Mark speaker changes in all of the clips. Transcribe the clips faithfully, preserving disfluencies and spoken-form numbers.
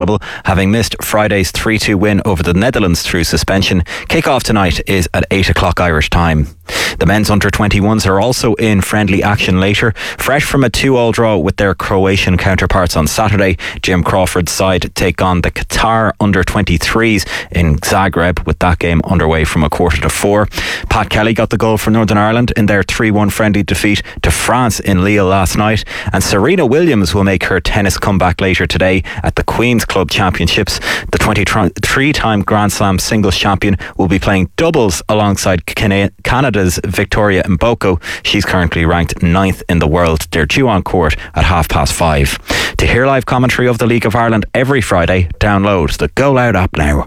Speaker 1: available, having missed Friday's three two win over the Netherlands through suspension. Kick-off tonight is at eight o'clock Irish time. The men's under twenty-ones are also in friendly action later. Fresh from a two all draw with their Croatian counterparts on Saturday, Jim Crawford's side take on the Qatar under twenty-threes in Zagreb, with that game underway from a quarter to four. Pat Kelly got the goal for Northern Ireland in their three one friendly defeat to France in Lille last night, and Serena Williams will make her tennis comeback later today at the Queen's Club Championships. The twenty-three-time Grand Slam singles champion will be playing doubles alongside Canada's Victoria Mboko. She's currently ranked ninth in the world. They're due on court at half past five. To hear live commentary of the League of Ireland every Friday, download the Go Loud app now.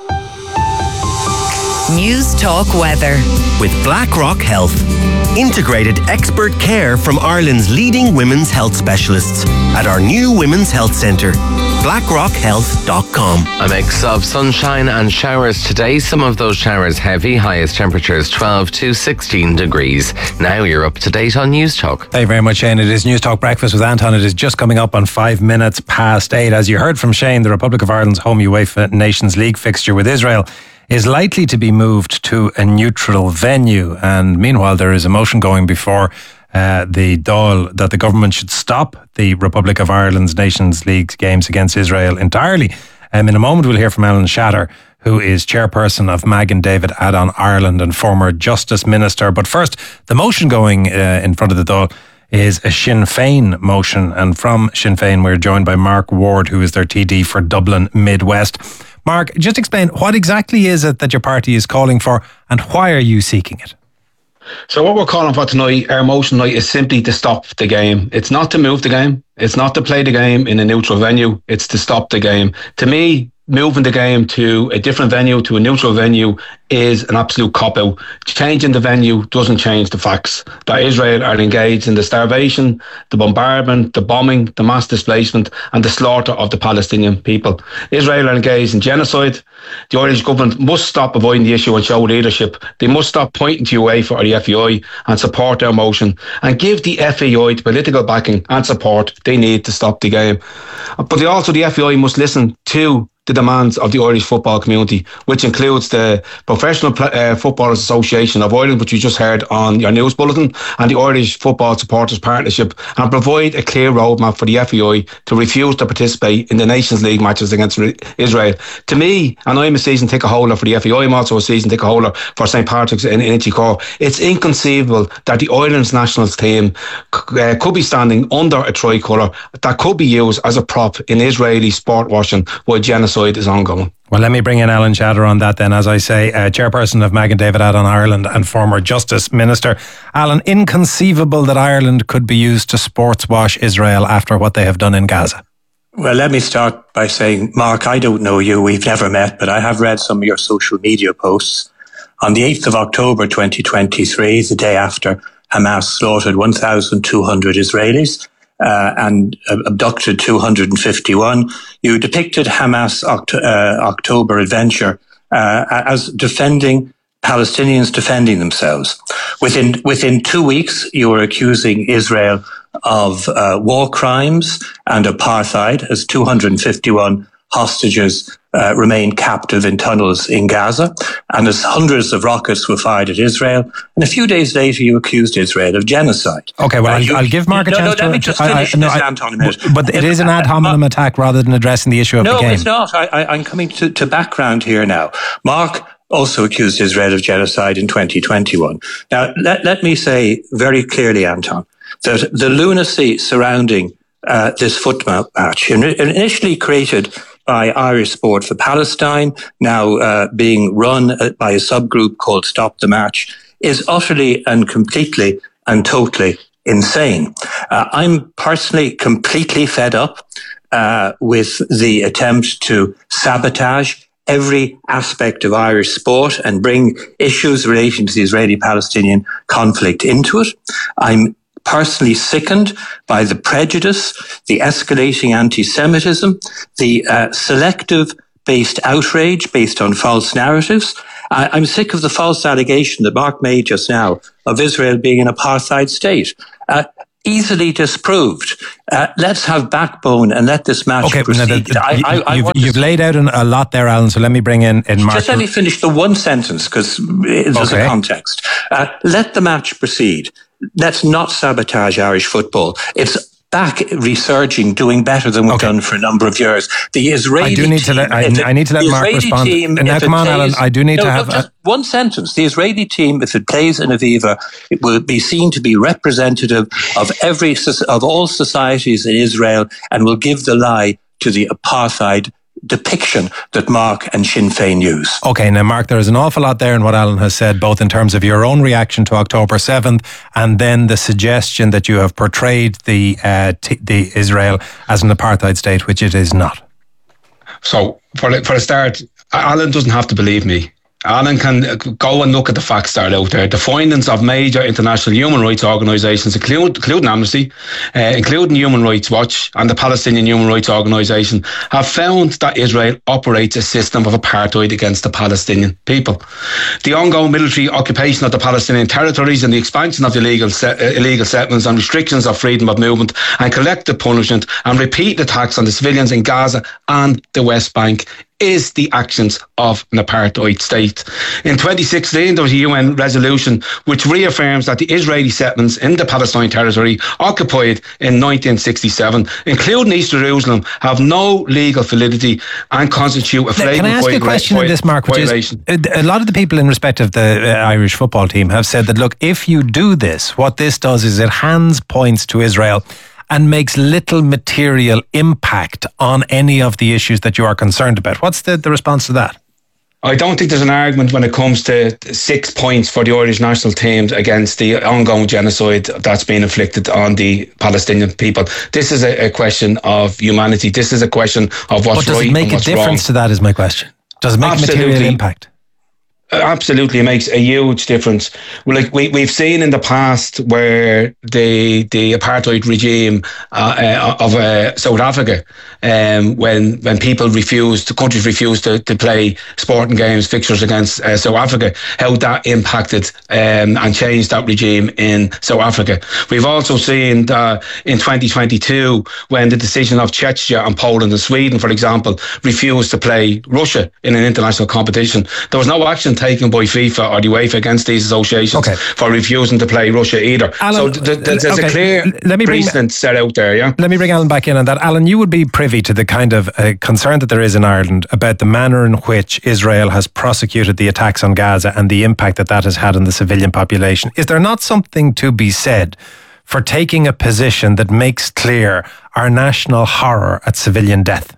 Speaker 2: News Talk Weather
Speaker 3: with BlackRock Health. Integrated expert care from Ireland's leading women's health specialists at our new Women's Health Centre. blackrock health dot com.
Speaker 4: A mix of sunshine and showers today. Some of those showers heavy. Highest temperatures twelve to sixteen degrees. Now you're up to date on News Talk.
Speaker 5: Thank you very much, Shane. It is News Talk Breakfast with Anton. It is just coming up on five minutes past eight. As you heard from Shane, the Republic of Ireland's home UEFA Nations League fixture with Israel is likely to be moved to a neutral venue. And meanwhile, there is a motion going before uh, the Dáil that the government should stop the Republic of Ireland's Nations League games against Israel entirely. Um, in a moment, we'll hear from Alan Shatter, who is chairperson of Mag and David Add-on Ireland and former Justice Minister. But first, the motion going uh, in front of the Dáil is a Sinn Féin motion. And from Sinn Féin, we're joined by Mark Ward, who is their T D for Dublin Midwest. Mark, just explain, what exactly is it that your party is calling for, and why are you seeking it?
Speaker 6: So what we're calling for tonight, our motion tonight, is simply to stop the game. It's not to move the game. It's not to play the game in a neutral venue. It's to stop the game. To me, moving the game to a different venue, to a neutral venue, is an absolute cop-out. Changing the venue doesn't change the facts that Israel are engaged in the starvation, the bombardment, the bombing, the mass displacement and the slaughter of the Palestinian people. Israel are engaged in genocide. The Irish government must stop avoiding the issue and show leadership. They must stop pointing to UEFA or the F A I and support their motion, and give the F A I the political backing and support they need to stop the game. But they also, the F A I must listen to the demands of the Irish football community, which includes the Professional uh, Footballers Association of Ireland, which you just heard on your news bulletin, and the Irish Football Supporters Partnership, and provide a clear roadmap for the F A I to refuse to participate in the Nations League matches against Israel. To me, and I'm a season ticket holder for the F A I, I'm also a season ticket holder for Saint Patrick's in Inchicore, it's inconceivable that the Ireland's national team uh, could be standing under a tricolour that could be used as a prop in Israeli sport washing while genocide is ongoing.
Speaker 5: Well, let me bring in Alan Shatter on that then. As I say, uh, chairperson of Mag and David Add-on Ireland and former Justice Minister. Alan, inconceivable that Ireland could be used to sports wash Israel after what they have done in Gaza.
Speaker 7: Well, let me start by saying, Mark, I don't know you, we've never met, but I have read some of your social media posts. On the eighth of October twenty twenty-three, the day after Hamas slaughtered one thousand two hundred Israelis, Uh, and uh, abducted two hundred fifty-one. You depicted Hamas Oct- uh, October adventure uh, as defending Palestinians defending themselves. Within within two weeks, you were accusing Israel of uh, war crimes and apartheid, as two hundred fifty-one hostages uh, remain captive in tunnels in Gaza, and as hundreds of rockets were fired at Israel. And a few days later, you accused Israel of genocide.
Speaker 5: Okay, well, uh, I'll, you, I'll give Mark a
Speaker 7: no,
Speaker 5: chance
Speaker 7: no,
Speaker 5: to...
Speaker 7: let me just
Speaker 5: I,
Speaker 7: finish
Speaker 5: I, no,
Speaker 7: this,
Speaker 5: I,
Speaker 7: Anton, a minute.
Speaker 5: But it is an ad hominem uh, attack rather than addressing the issue of
Speaker 7: no,
Speaker 5: the game.
Speaker 7: No, it's not. I, I, I'm coming to, to background here now. Mark also accused Israel of genocide in twenty twenty-one. Now, let, let me say very clearly, Anton, that the lunacy surrounding uh, this football match, initially created by Irish Sport for Palestine, now uh, being run by a subgroup called Stop the Match, is utterly and completely and totally insane. Uh, I'm personally completely fed up uh, with the attempt to sabotage every aspect of Irish sport and bring issues relating to the Israeli-Palestinian conflict into it. I'm personally sickened by the prejudice, the escalating anti-Semitism, the uh, selective-based outrage based on false narratives. I- I'm sick of the false allegation that Mark made just now of Israel being an apartheid state. Uh, easily disproved. Uh, let's have backbone and let this match
Speaker 5: okay,
Speaker 7: proceed.
Speaker 5: No, the, the,
Speaker 7: I, I, I
Speaker 5: you've,
Speaker 7: want
Speaker 5: you've laid out an, a lot there, Alan, so let me bring in, in Mark.
Speaker 7: Just let me finish the one sentence, because there's
Speaker 5: okay.
Speaker 7: a context. Uh, let the match proceed. Let's not sabotage Irish football. It's back resurging, doing better than we've okay. done for a number of years. The Israeli
Speaker 5: I do need
Speaker 7: team,
Speaker 5: to let, I,
Speaker 7: it,
Speaker 5: I need to let Mark
Speaker 7: Israeli
Speaker 5: respond.
Speaker 7: Team,
Speaker 5: now, come on, plays, Alan. I do need
Speaker 7: no,
Speaker 5: to have
Speaker 7: no, just
Speaker 5: a,
Speaker 7: one sentence. The Israeli team, if it plays in Aviva, it will be seen to be representative of every of all societies in Israel, and will give the lie to the apartheid depiction that Mark and Sinn Féin use.
Speaker 5: Okay, now Mark, there is an awful lot there in what Alan has said, both in terms of your own reaction to October seventh and then the suggestion that you have portrayed the uh, t- the Israel as an apartheid state, which it is not.
Speaker 6: So, for, for a start, Alan doesn't have to believe me. Alan can go and look at the facts that are out there. The findings of major international human rights organisations, include, including Amnesty, uh, including Human Rights Watch and the Palestinian Human Rights Organisation, have found that Israel operates a system of apartheid against the Palestinian people. The ongoing military occupation of the Palestinian territories and the expansion of illegal, set, uh, illegal settlements and restrictions of freedom of movement and collective punishment and repeat attacks on the civilians in Gaza and the West Bank is the actions of an apartheid state. In twenty sixteen, there was a U N resolution which reaffirms that the Israeli settlements in the Palestinian territory occupied in nineteen sixty-seven, including East Jerusalem, have no legal validity and constitute a flagrant violation.
Speaker 5: Can I ask you a question in this, Mark? Which is, a lot of the people in respect of the uh, Irish football team have said that, look, if you do this, what this does is it hands points to Israel and makes little material impact on any of the issues that you are concerned about. What's the, the response to that?
Speaker 6: I don't think there's an argument when it comes to six points for the Irish national teams against the ongoing genocide that's been inflicted on the Palestinian people. This is a, a question of humanity. This is a question of what's right and what's wrong.
Speaker 5: But does it make a difference to that, is my question? Does it make
Speaker 6: Absolutely.
Speaker 5: material impact?
Speaker 6: Absolutely, it makes a huge difference. Like we we've seen in the past where the the apartheid regime uh, uh, of uh, South Africa, um, when when people refused, the countries refused to, to play sporting games fixtures against uh, South Africa, how that impacted um, and changed that regime in South Africa. We've also seen uh, in twenty twenty-two when the decision of Czechia and Poland and Sweden, for example, refused to play Russia in an international competition. There was no action taken by FIFA or the UEFA against these associations okay. for refusing to play Russia either.
Speaker 5: Alan,
Speaker 6: so th- th- there's okay. a clear Let me precedent bring, set out there, yeah?
Speaker 5: Let me bring Alan back in on that. Alan, you would be privy to the kind of uh, concern that there is in Ireland about the manner in which Israel has prosecuted the attacks on Gaza and the impact that that has had on the civilian population. Is there not something to be said for taking a position that makes clear our national horror at civilian death?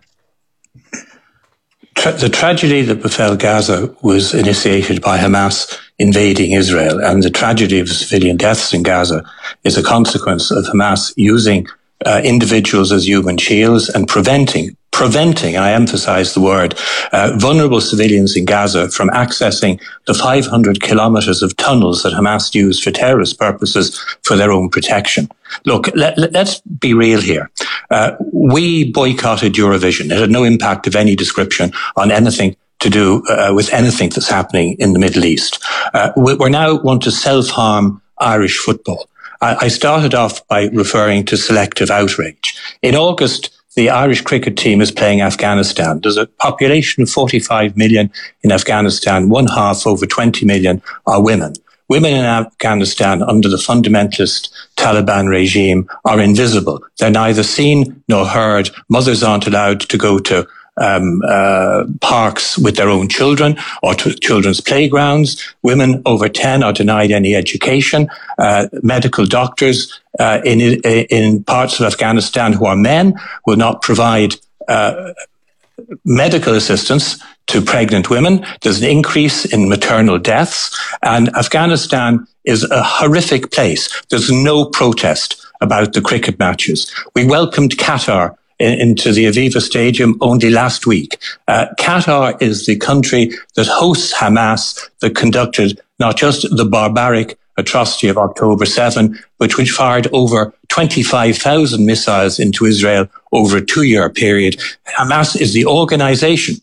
Speaker 7: Tra- the tragedy that befell Gaza was initiated by Hamas invading Israel, and the tragedy of civilian deaths in Gaza is a consequence of Hamas using uh, individuals as human shields and preventing preventing, I emphasize the word, uh, vulnerable civilians in Gaza from accessing the five hundred kilometers of tunnels that Hamas use for terrorist purposes for their own protection. Look, let, let, let's be real here. Uh, we boycotted Eurovision. It had no impact of any description on anything to do uh, with anything that's happening in the Middle East. Uh, we, we're now want to self-harm Irish football. I, I started off by referring to selective outrage. In August, the Irish cricket team is playing Afghanistan. There's a population of forty-five million in Afghanistan. One half, over twenty million, are women. Women in Afghanistan under the fundamentalist Taliban regime are invisible. They're neither seen nor heard. Mothers aren't allowed to go to Um, uh, parks with their own children or to children's playgrounds. Women over ten are denied any education. Uh, medical doctors uh, in in parts of Afghanistan who are men will not provide uh, medical assistance to pregnant women. There's an increase in maternal deaths, and Afghanistan is a horrific place. There's no protest about the cricket matches. We welcomed Qatar into the Aviva Stadium only last week. Uh, Qatar is the country that hosts Hamas, that conducted not just the barbaric atrocity of October seventh, but which fired over twenty-five thousand missiles into Israel over a two-year period. Hamas is the organization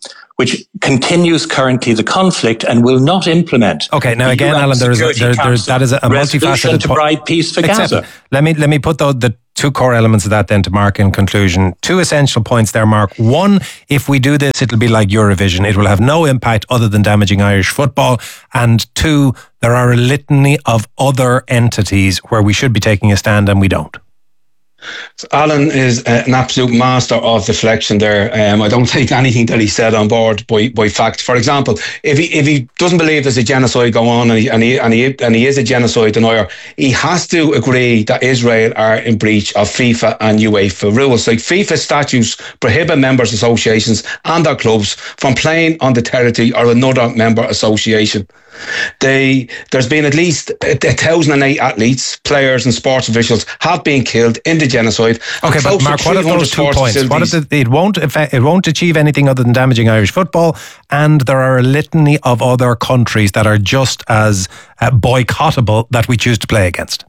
Speaker 7: which continues currently the conflict and will not implement.
Speaker 5: Okay, now
Speaker 7: the
Speaker 5: again,
Speaker 7: U N
Speaker 5: Alan, there is a, there, there, that is a, a multifaceted
Speaker 7: to provide peace for
Speaker 5: Except,
Speaker 7: Gaza.
Speaker 5: Let me let me put the, the two core elements of that then to Mark in conclusion. Two essential points there, Mark. One, if we do this, it'll be like Eurovision. It will have no impact other than damaging Irish football. And two, there are a litany of other entities where we should be taking a stand and we don't.
Speaker 6: So Alan is uh, an absolute master of deflection there. Um, I don't take anything that he said on board by, by fact. For example, if he if he doesn't believe there's a genocide going on and he, and he and he and he is a genocide denier, he has to agree that Israel are in breach of FIFA and UEFA rules. Like FIFA statutes prohibit members' associations and their clubs from playing on the territory or another member association. They, there's been at least one thousand eight athletes, players and sports officials have been killed in the genocide.
Speaker 5: Okay, but Mark, what are those two points? What are the, it, won't affect, it won't achieve anything other than damaging Irish football, and there are a litany of other countries that are just as uh, boycottable that we choose to play against.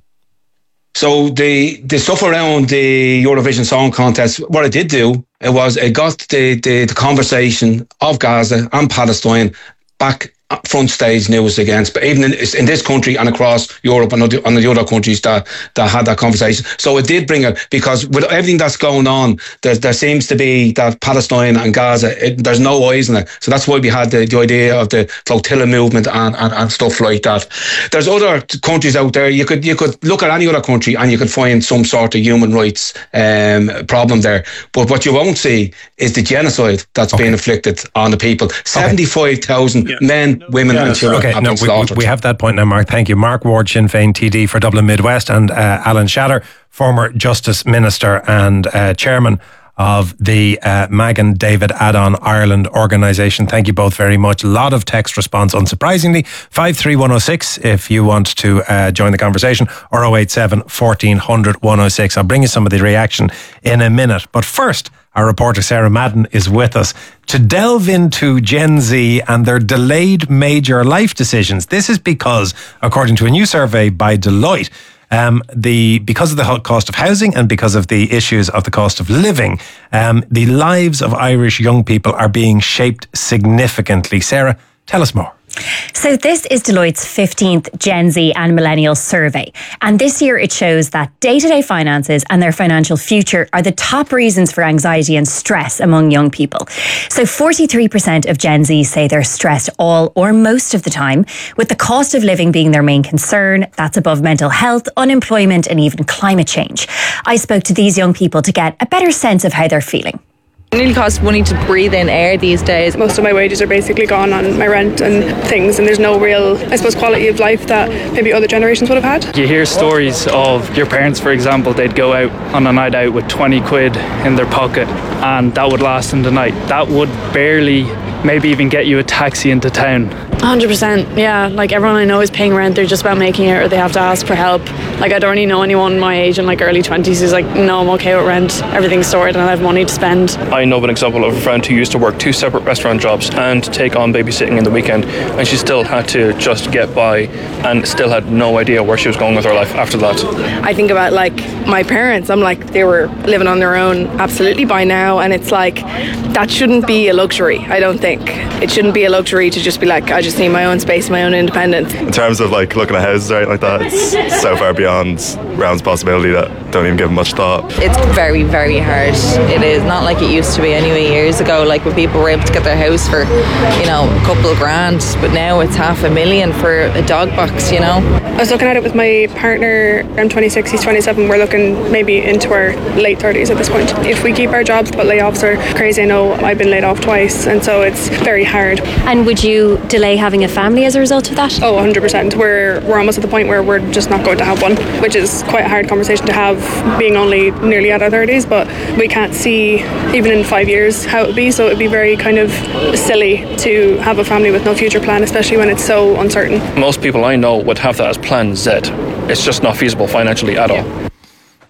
Speaker 6: So the the stuff around the Eurovision Song Contest, what it did do, it was it got the, the, the conversation of Gaza and Palestine back front stage news against, but even in, in this country and across Europe and other, and the other countries that, that had that conversation. So it did bring it, because with everything that's going on, there, there seems to be that Palestine and Gaza, it, there's no eyes in it. So that's why we had the, the idea of the flotilla movement and, and, and stuff like that. There's other countries out there, you could you could look at any other country and you could find some sort of human rights um, problem there. But what you won't see is the genocide that's okay. being inflicted on the people. seventy-five thousand okay. men, women yeah, and children okay, have no, been slaughtered.
Speaker 5: We, we have that point now, Mark. Thank you. Mark Ward, Sinn Féin T D for Dublin Midwest, and uh, Alan Shatter, former Justice Minister and uh, Chairman of the uh, Magan David Add-on Ireland organisation. Thank you both very much. A lot of text response, unsurprisingly. five three one oh six if you want to uh, join the conversation, or oh eight seven, fourteen hundred, one oh six. I'll bring you some of the reaction in a minute. But first, our reporter Sarah Madden is with us to delve into Gen Z and their delayed major life decisions. This is because, according to a new survey by Deloitte, um, the because of the cost of housing and because of the issues of the cost of living, um, the lives of Irish young people are being shaped significantly. Sarah, tell us more.
Speaker 8: So this is Deloitte's fifteenth Gen Z and Millennial survey. And this year it shows that day-to-day finances and their financial future are the top reasons for anxiety and stress among young people. So forty-three percent of Gen Z say they're stressed all or most of the time, with the cost of living being their main concern. That's above mental health, unemployment and even climate change. I spoke to these young people to get a better sense of how they're feeling.
Speaker 9: It nearly costs money to breathe in air these days.
Speaker 10: Most of my wages are basically gone on my rent and things, and there's no real, I suppose, quality of life that maybe other generations would have had.
Speaker 11: You hear stories of your parents, for example, they'd go out on a night out with twenty quid in their pocket, and that would last them the night. That would barely maybe even get you a taxi into town.
Speaker 10: one hundred percent, yeah. Like, everyone I know is paying rent, they're just about making it, or they have to ask for help. Like, I don't really know anyone my age in like early twenties who's like, no, I'm okay with rent, everything's sorted and I have money to spend.
Speaker 12: I know of an example of a friend who used to work two separate restaurant jobs and take on babysitting in the weekend, and she still had to just get by and still had no idea where she was going with her life after that.
Speaker 10: I think about like my parents, I'm like, they were living on their own absolutely by now, and it's like, that shouldn't be a luxury. I don't think it shouldn't be a luxury to just be like, I just need my own space, my own independence.
Speaker 13: In terms of like looking at houses or anything like that, it's so far beyond realms of possibility that don't even give it much thought.
Speaker 9: It's very, very hard. It is not like it used to be anyway years ago, like when people were able to get their house for, you know, a couple of grand, but now it's half a million for a dog box, you know.
Speaker 10: I was looking at it with my partner. I'm twenty-six, he's twenty-seven. We're looking maybe into our late thirties at this point. If we keep our jobs, but layoffs are crazy. I know I've been laid off twice, and so it's very hard.
Speaker 8: And would you delay having a family as a result of that?
Speaker 10: Oh, one hundred percent. We're, we're almost at the point where we're just not going to have one, which is quite a hard conversation to have, being only nearly at our thirties, but we can't see, even in five years, how it would be, so it would be very kind of silly to have a family with no future plan, especially when it's so uncertain.
Speaker 12: Most people I know would have that as plan Z. It's just not feasible financially at all.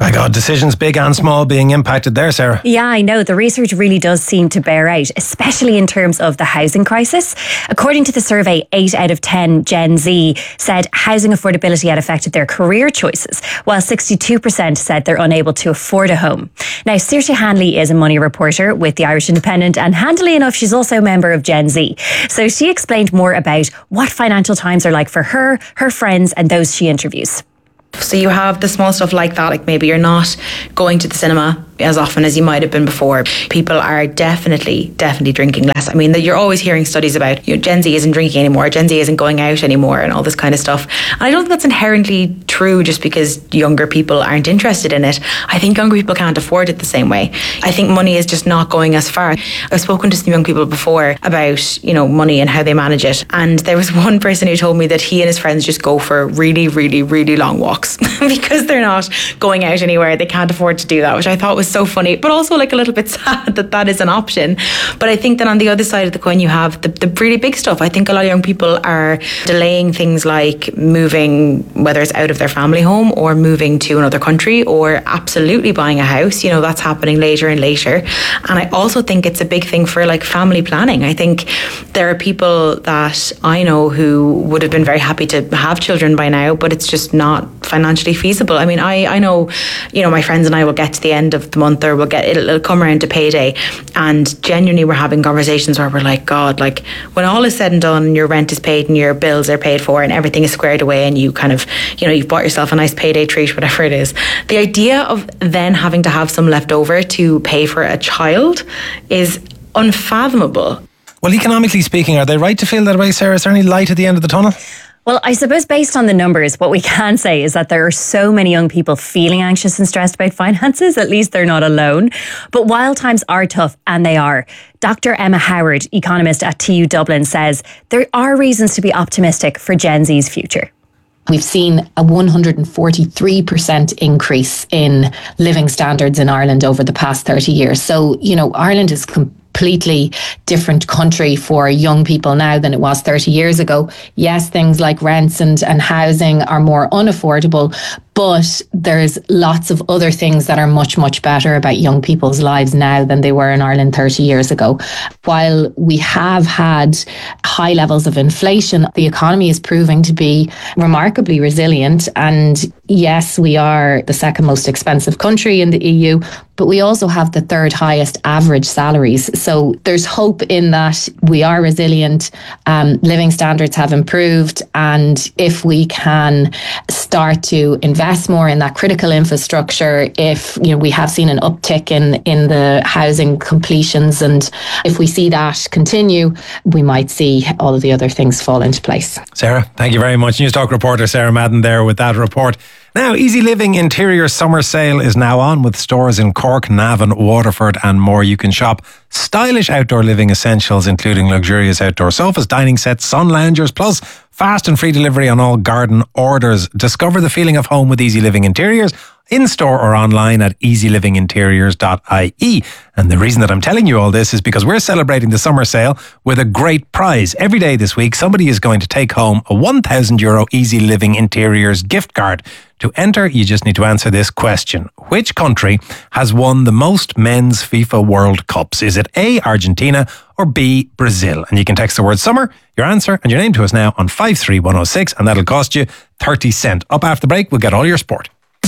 Speaker 5: My God, decisions big and small being impacted there, Sarah.
Speaker 8: Yeah, I know. The research really does seem to bear out, especially in terms of the housing crisis. According to the survey, eight out of ten Gen Z said housing affordability had affected their career choices, while sixty-two percent said they're unable to afford a home. Now, Saoirse Hanley is a money reporter with the Irish Independent, and handily enough, she's also a member of Gen Z. So she explained more about what financial times are like for her, her friends, and those she interviews.
Speaker 14: So you have the small stuff like that, like maybe you're not going to the cinema as often as you might have been before. People are definitely, definitely drinking less. I mean, you're always hearing studies about, you know, Gen Z isn't drinking anymore, Gen Z isn't going out anymore and all this kind of stuff. And I don't think that's inherently true just because younger people aren't interested in it. I think younger people can't afford it the same way. I think money is just not going as far. I've spoken to some young people before about, you know, money and how they manage it. And there was one person who told me that he and his friends just go for really, really, really long walks because they're not going out anywhere. They can't afford to do that, which I thought was so funny, but also like a little bit sad that that is an option. But I think that on the other side of the coin, you have the, the really big stuff. I think a lot of young people are delaying things like moving, whether it's out of their family home or moving to another country or absolutely buying a house. You know, that's happening later and later. And I also think it's a big thing for like family planning. I think there are people that I know who would have been very happy to have children by now, but it's just not financially feasible. I mean, I, I know, you know, my friends and I will get to the end of the month or we'll get, it'll, it'll come around to payday, and genuinely we're having conversations where we're like, God, like when all is said and done, your rent is paid and your bills are paid for and everything is squared away and you kind of, you know, you've bought yourself a nice payday treat, whatever it is. The idea of then having to have some left over to pay for a child is unfathomable.
Speaker 5: Well, economically speaking, are they right to feel that way, Sarah? Is there any light at the end of the tunnel?
Speaker 8: Well, I suppose based on the numbers, what we can say is that there are so many young people feeling anxious and stressed about finances. At least they're not alone. But while times are tough, and they are, Doctor Emma Howard, economist at T U Dublin, says there are reasons to be optimistic for Gen Z's future.
Speaker 15: We've seen a one hundred forty-three percent increase in living standards in Ireland over the past thirty years. So, you know, Ireland is completely completely different country for young people now than it was thirty years ago. Yes, things like rents and, and housing are more unaffordable, but there's lots of other things that are much, much better about young people's lives now than they were in Ireland thirty years ago. While we have had high levels of inflation, the economy is proving to be remarkably resilient. And yes, we are the second most expensive country in the E U, but we also have the third highest average salaries. So there's hope in that we are resilient, um, living standards have improved, and if we can start to invest more in that critical infrastructure, if you know we have seen an uptick in, in the housing completions, and if we see that continue, we might see all of the other things fall into place.
Speaker 5: Sarah, thank you very much. News Talk reporter Sarah Madden there with that report. Now, Easy Living Interior Summer Sale is now on with stores in Cork, Navan, Waterford and more. You can shop stylish outdoor living essentials, including luxurious outdoor sofas, dining sets, sun loungers, plus fast and free delivery on all garden orders. Discover the feeling of home with Easy Living Interiors, in-store or online at easy living interiors dot I E. And the reason that I'm telling you all this is because we're celebrating the summer sale with a great prize. Every day this week, somebody is going to take home a one thousand euro Easy Living Interiors gift card. To enter, you just need to answer this question. Which country has won the most men's FIFA World Cups? Is it A, Argentina, or B, Brazil? And you can text the word summer, your answer and your name to us now on five three one oh six, and that'll cost you thirty cents. Up after the break, we'll get all your sport.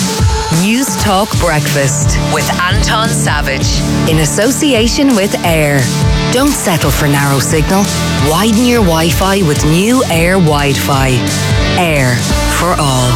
Speaker 2: News Talk Breakfast with Anton Savage in association with Air. Don't settle for narrow signal. Widen your Wi-Fi with new Air Wi-Fi. Air for all.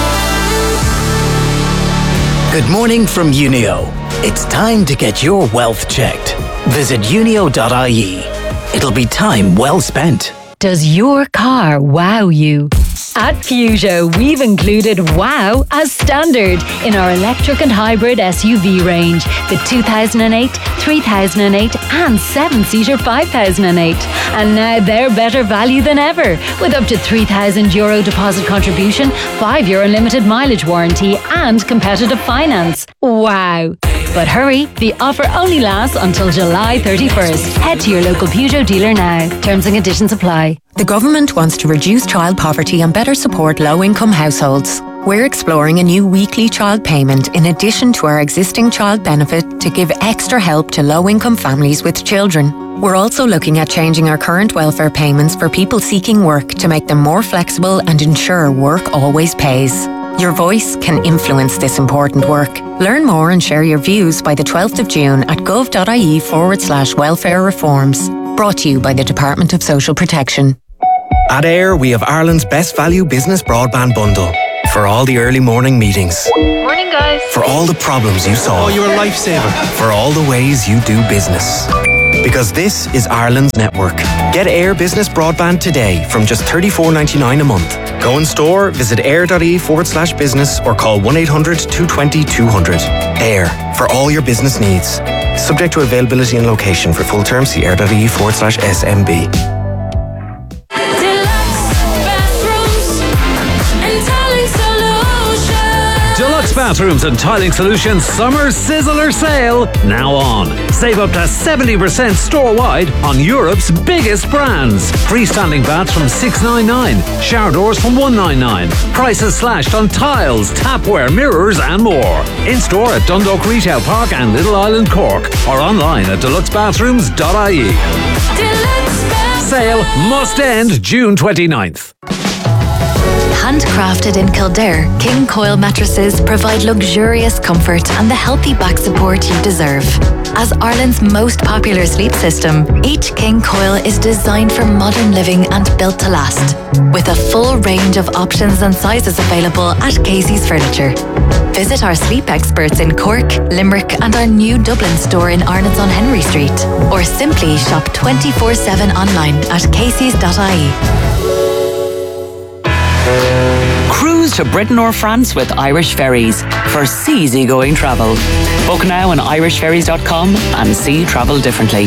Speaker 16: Good morning from Unio. It's time to get your wealth checked. Visit unio dot I E. It'll be time well spent.
Speaker 17: Does your car wow you? At Peugeot, we've included wow as standard in our electric and hybrid S U V range. The two thousand eight, three thousand eight and seven-seater five thousand eight. And now they're better value than ever with up to three thousand euro deposit contribution, five year unlimited mileage warranty and competitive finance. Wow! But hurry, the offer only lasts until July thirty-first. Head to your local Peugeot dealer now. Terms and conditions apply.
Speaker 2: The government wants to reduce child poverty and better support low-income households. We're exploring a new weekly child payment in addition to our existing child benefit to give extra help to low-income families with children. We're also looking at changing our current welfare payments for people seeking work to make them more flexible and ensure work always pays. Your voice can influence this important work. Learn more and share your views by the twelfth of June at gov.ie forward slash welfare reforms. Brought to you by the Department of Social Protection.
Speaker 3: At Air, we have Ireland's best value business broadband bundle. For all the early morning meetings.
Speaker 18: Morning, guys.
Speaker 3: For all the problems you solve.
Speaker 18: Oh, you're a lifesaver.
Speaker 3: For all the ways you do business. Because this is Ireland's network. Get Air Business Broadband today from just thirty-four ninety-nine a month. Go in store, visit air.ie forward slash business or call one eight hundred two two zero two hundred. Air, for all your business needs. Subject to availability and location. For full terms, see air.ie forward slash SMB.
Speaker 19: Deluxe Bathrooms and Tiling Solutions Summer Sizzler Sale now on. Save up to seventy percent store-wide on Europe's biggest brands. Freestanding baths from six ninety-nine, shower doors from one ninety-nine. Prices slashed on tiles, tapware, mirrors and more. In-store at Dundalk Retail Park and Little Island Cork or online at deluxe bathrooms dot I E. Sale must end June twenty-ninth.
Speaker 17: Handcrafted in Kildare, King Coil mattresses provide luxurious comfort and the healthy back support you deserve. As Ireland's most popular sleep system, each King Coil is designed for modern living and built to last, with a full range of options and sizes available at Casey's Furniture. Visit our sleep experts in Cork, Limerick and our new Dublin store in Arnott's on Henry Street, or simply shop twenty-four seven online at caseys dot I E.
Speaker 20: Cruise to Britain or France with Irish Ferries for easygoing travel. Book now on irish ferries dot com and see travel differently.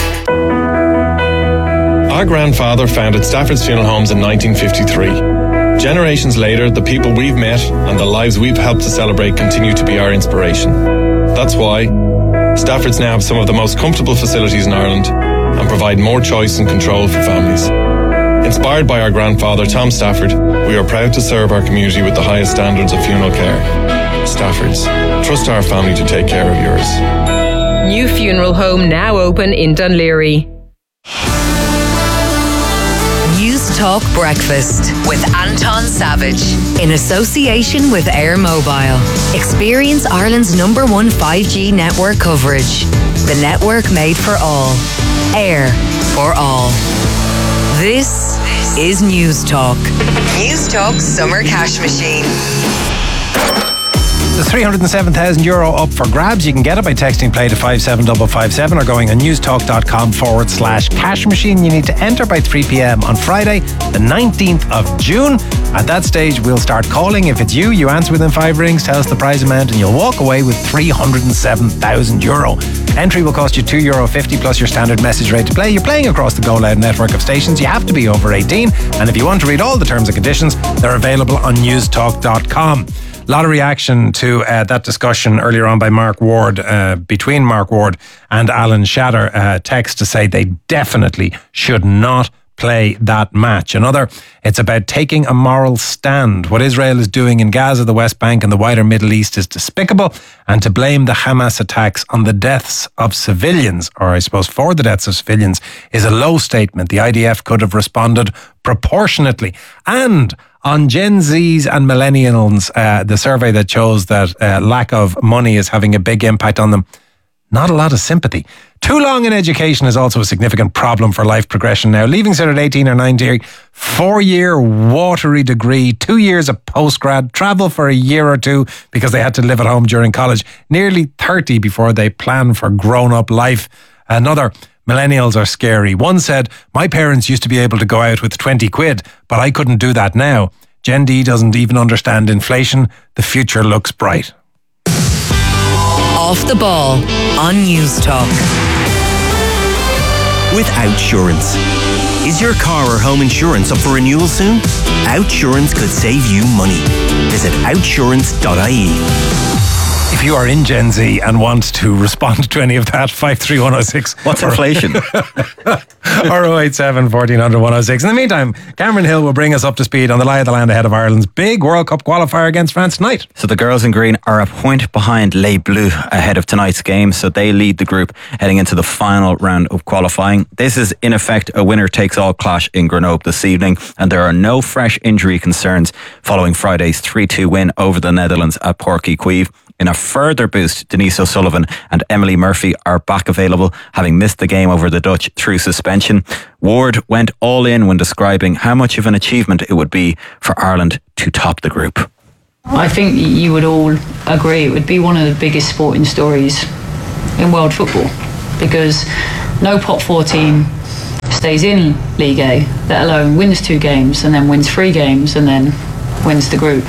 Speaker 21: Our grandfather founded Stafford's Funeral Homes in nineteen fifty-three. Generations later, the people we've met and the lives we've helped to celebrate continue to be our inspiration. That's why Stafford's now have some of the most comfortable facilities in Ireland and provide more choice and control for families. Inspired by our grandfather, Tom Stafford, we are proud to serve our community with the highest standards of funeral care. Stafford's. Trust our family to take care of yours.
Speaker 22: New funeral home now open in Dunleary.
Speaker 2: News Talk Breakfast with Anton Savage in association with Air Mobile. Experience Ireland's number one five G network coverage. The network made for all. Air for all. This is News Talk. News Talk Summer Cash Machine.
Speaker 5: There's three hundred seven thousand euro up for grabs. You can get it by texting play to five seven five five seven or going on newstalk.com forward slash cash machine. You need to enter by three p.m. on Friday, the nineteenth of June. At that stage, we'll start calling. If it's you, you answer within five rings, tell us the prize amount, and you'll walk away with three hundred seven thousand euro. Entry will cost you two euro fifty plus your standard message rate to play. You're playing across the Go Loud network of stations. You have to be over eighteen. And if you want to read all the terms and conditions, they're available on newstalk dot com. A lot of reaction to uh, that discussion earlier on by Mark Ward, uh, between Mark Ward and Alan Shatter. Uh, text to say they definitely should not play that match. Another, it's about taking a moral stand. What Israel is doing in Gaza, the West Bank and the wider Middle East is despicable, and to blame the Hamas attacks on the deaths of civilians, or I suppose for the deaths of civilians, is a low statement. The I D F could have responded proportionately. And on Gen Zs and Millennials, uh, the survey that shows that uh, lack of money is having a big impact on them, not a lot of sympathy. Too long in education is also a significant problem for life progression now. Leaving cert at eighteen or nineteen, four-year watery degree, two years of postgrad, travel for a year or two because they had to live at home during college, nearly thirty before they plan for grown-up life. Another, millennials are scary. One said, my parents used to be able to go out with twenty quid, but I couldn't do that now. Gen D doesn't even understand inflation. The future looks bright.
Speaker 2: Off the ball on News Talk.
Speaker 3: With Outsurance. Is your car or home insurance up for renewal soon? Outsurance could save you money. Visit outsurance dot I E.
Speaker 5: If you are in Gen Z and want to respond to any of that, five three one oh six.
Speaker 1: What's inflation?
Speaker 5: Or oh eight seven, fourteen hundred, one oh six. In the meantime, Cameron Hill will bring us up to speed on the lie of the land ahead of Ireland's big World Cup qualifier against France tonight.
Speaker 1: So the girls in green are a point behind Les Bleus ahead of tonight's game, so they lead the group heading into the final round of qualifying. This is in effect a winner-takes-all clash in Grenoble this evening, and there are no fresh injury concerns following Friday's three two win over the Netherlands at Porky Queeve. In a further boost, Denise O'Sullivan and Emily Murphy are back available, having missed the game over the Dutch through suspension. Ward went all in when describing how much of an achievement it would be for Ireland to top the group.
Speaker 18: I think you would all agree it would be one of the biggest sporting stories in world football, because no pot four team stays in League A, let alone wins two games and then wins three games and then wins the group.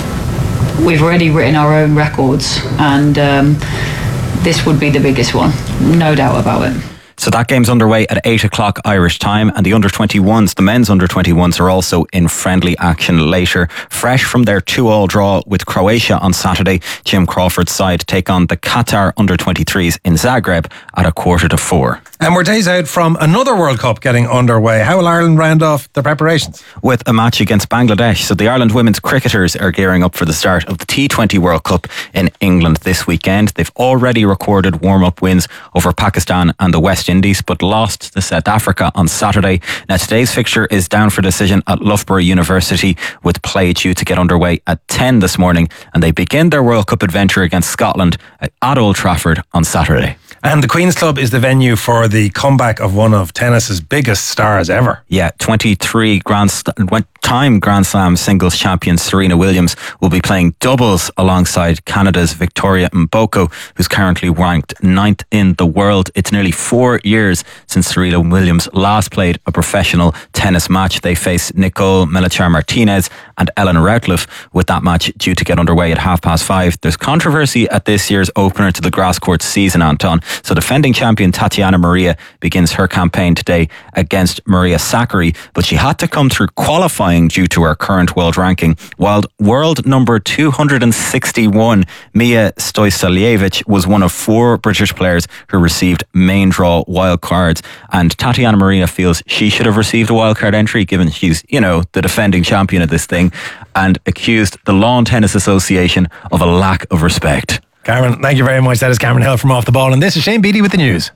Speaker 18: We've already written our own records, and um, this would be the biggest one, no doubt about it.
Speaker 1: So that game's underway at eight o'clock Irish time, and the under twenty-ones, the men's under twenty-ones, are also in friendly action later. Fresh from their two all draw with Croatia on Saturday, Jim Crawford's side take on the Qatar under twenty-threes in Zagreb at a quarter to four.
Speaker 5: And we're days out from another World Cup getting underway. How will Ireland round off their preparations?
Speaker 1: With a match against Bangladesh. So the Ireland women's cricketers are gearing up for the start of the T twenty World Cup in England this weekend. They've already recorded warm-up wins over Pakistan and the West Indies, but lost to South Africa on Saturday. Now today's fixture is down for decision at Loughborough University, with play due to get underway at ten this morning, and they begin their World Cup adventure against Scotland at Old Trafford on Saturday.
Speaker 5: And the Queen's Club is the venue for the comeback of one of tennis's biggest stars ever.
Speaker 1: Yeah, twenty-three Grand St- time Grand Slam singles champion Serena Williams will be playing doubles alongside Canada's Victoria Mboko, who's currently ranked ninth in the world. It's nearly four years since Serena Williams last played a professional tennis match. They face Nicole Melchor-Martinez and Ellen Routliffe, with that match due to get underway at half past five. There's controversy at this year's opener to the grass court season, Anton. So defending champion Tatiana Maria begins her campaign today against Maria Sakkari, but she had to come through qualifying due to her current world ranking, while world number two hundred sixty-one Mia Stojcevich was one of four British players who received main draw wildcards, and Tatiana Maria feels she should have received a wildcard entry given she's, you know, the defending champion of this thing, and accused the Lawn Tennis Association of a lack of respect.
Speaker 5: Cameron, thank you very much. That is Cameron Hill from Off the Ball, and this is Shane Beattie with the news.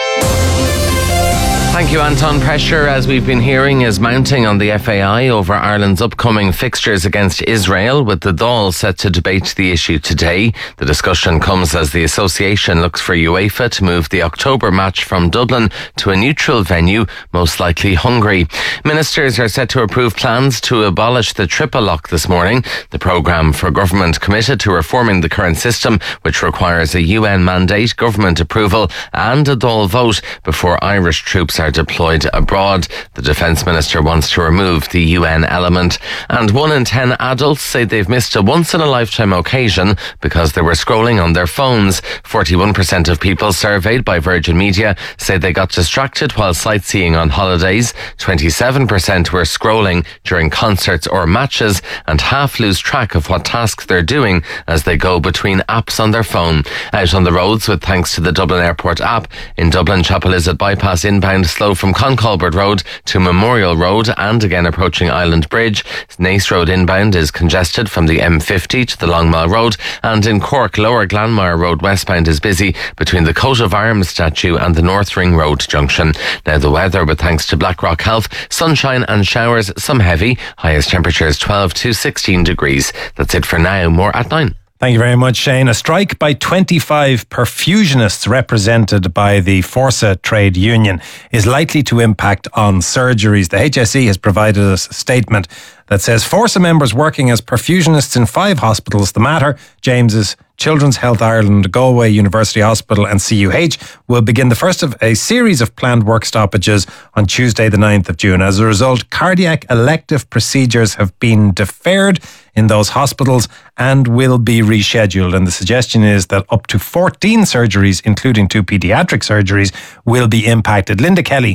Speaker 4: Thank you, Anton. Pressure, as we've been hearing, is mounting on the F A I over Ireland's upcoming fixtures against Israel, with the Dáil set to debate the issue today. The discussion comes as the association looks for UEFA to move the October match from Dublin to a neutral venue, most likely Hungary. Ministers are set to approve plans to abolish the triple lock this morning, the programme for government committed to reforming the current system, which requires a U N mandate, government approval and a Dáil vote before Irish troops are deployed abroad. The Defence Minister wants to remove the U N element. And one in ten adults say they've missed a once-in-a-lifetime occasion because they were scrolling on their phones. forty-one percent of people surveyed by Virgin Media say they got distracted while sightseeing on holidays. twenty-seven percent were scrolling during concerts or matches, and half lose track of what tasks they're doing as they go between apps on their phone. Out on the roads, with thanks to the Dublin Airport app. In Dublin, Chapelizod bypass inbound slow from Concolbert Road to Memorial Road, and again approaching Island Bridge. Nace Road inbound is congested from the M fifty to the Longmile Road, and in Cork, Lower Glanmire Road westbound is busy between the Coat of Arms statue and the North Ring Road junction. Now the weather, with thanks to Blackrock Health, sunshine and showers, some heavy, highest temperatures twelve to sixteen degrees. That's it for now. More at nine.
Speaker 5: Thank you very much, Shane. A strike by twenty-five perfusionists represented by the Forsa trade union is likely to impact on surgeries. The H S E has provided us a statement that says Forsa members working as perfusionists in five hospitals, the Mater, James's, Children's Health Ireland, Galway University Hospital and C U H, will begin the first of a series of planned work stoppages on Tuesday the ninth of June. As a result, cardiac elective procedures have been deferred in those hospitals and will be rescheduled. And the suggestion is that up to fourteen surgeries, including two paediatric surgeries, will be impacted. Linda Kelly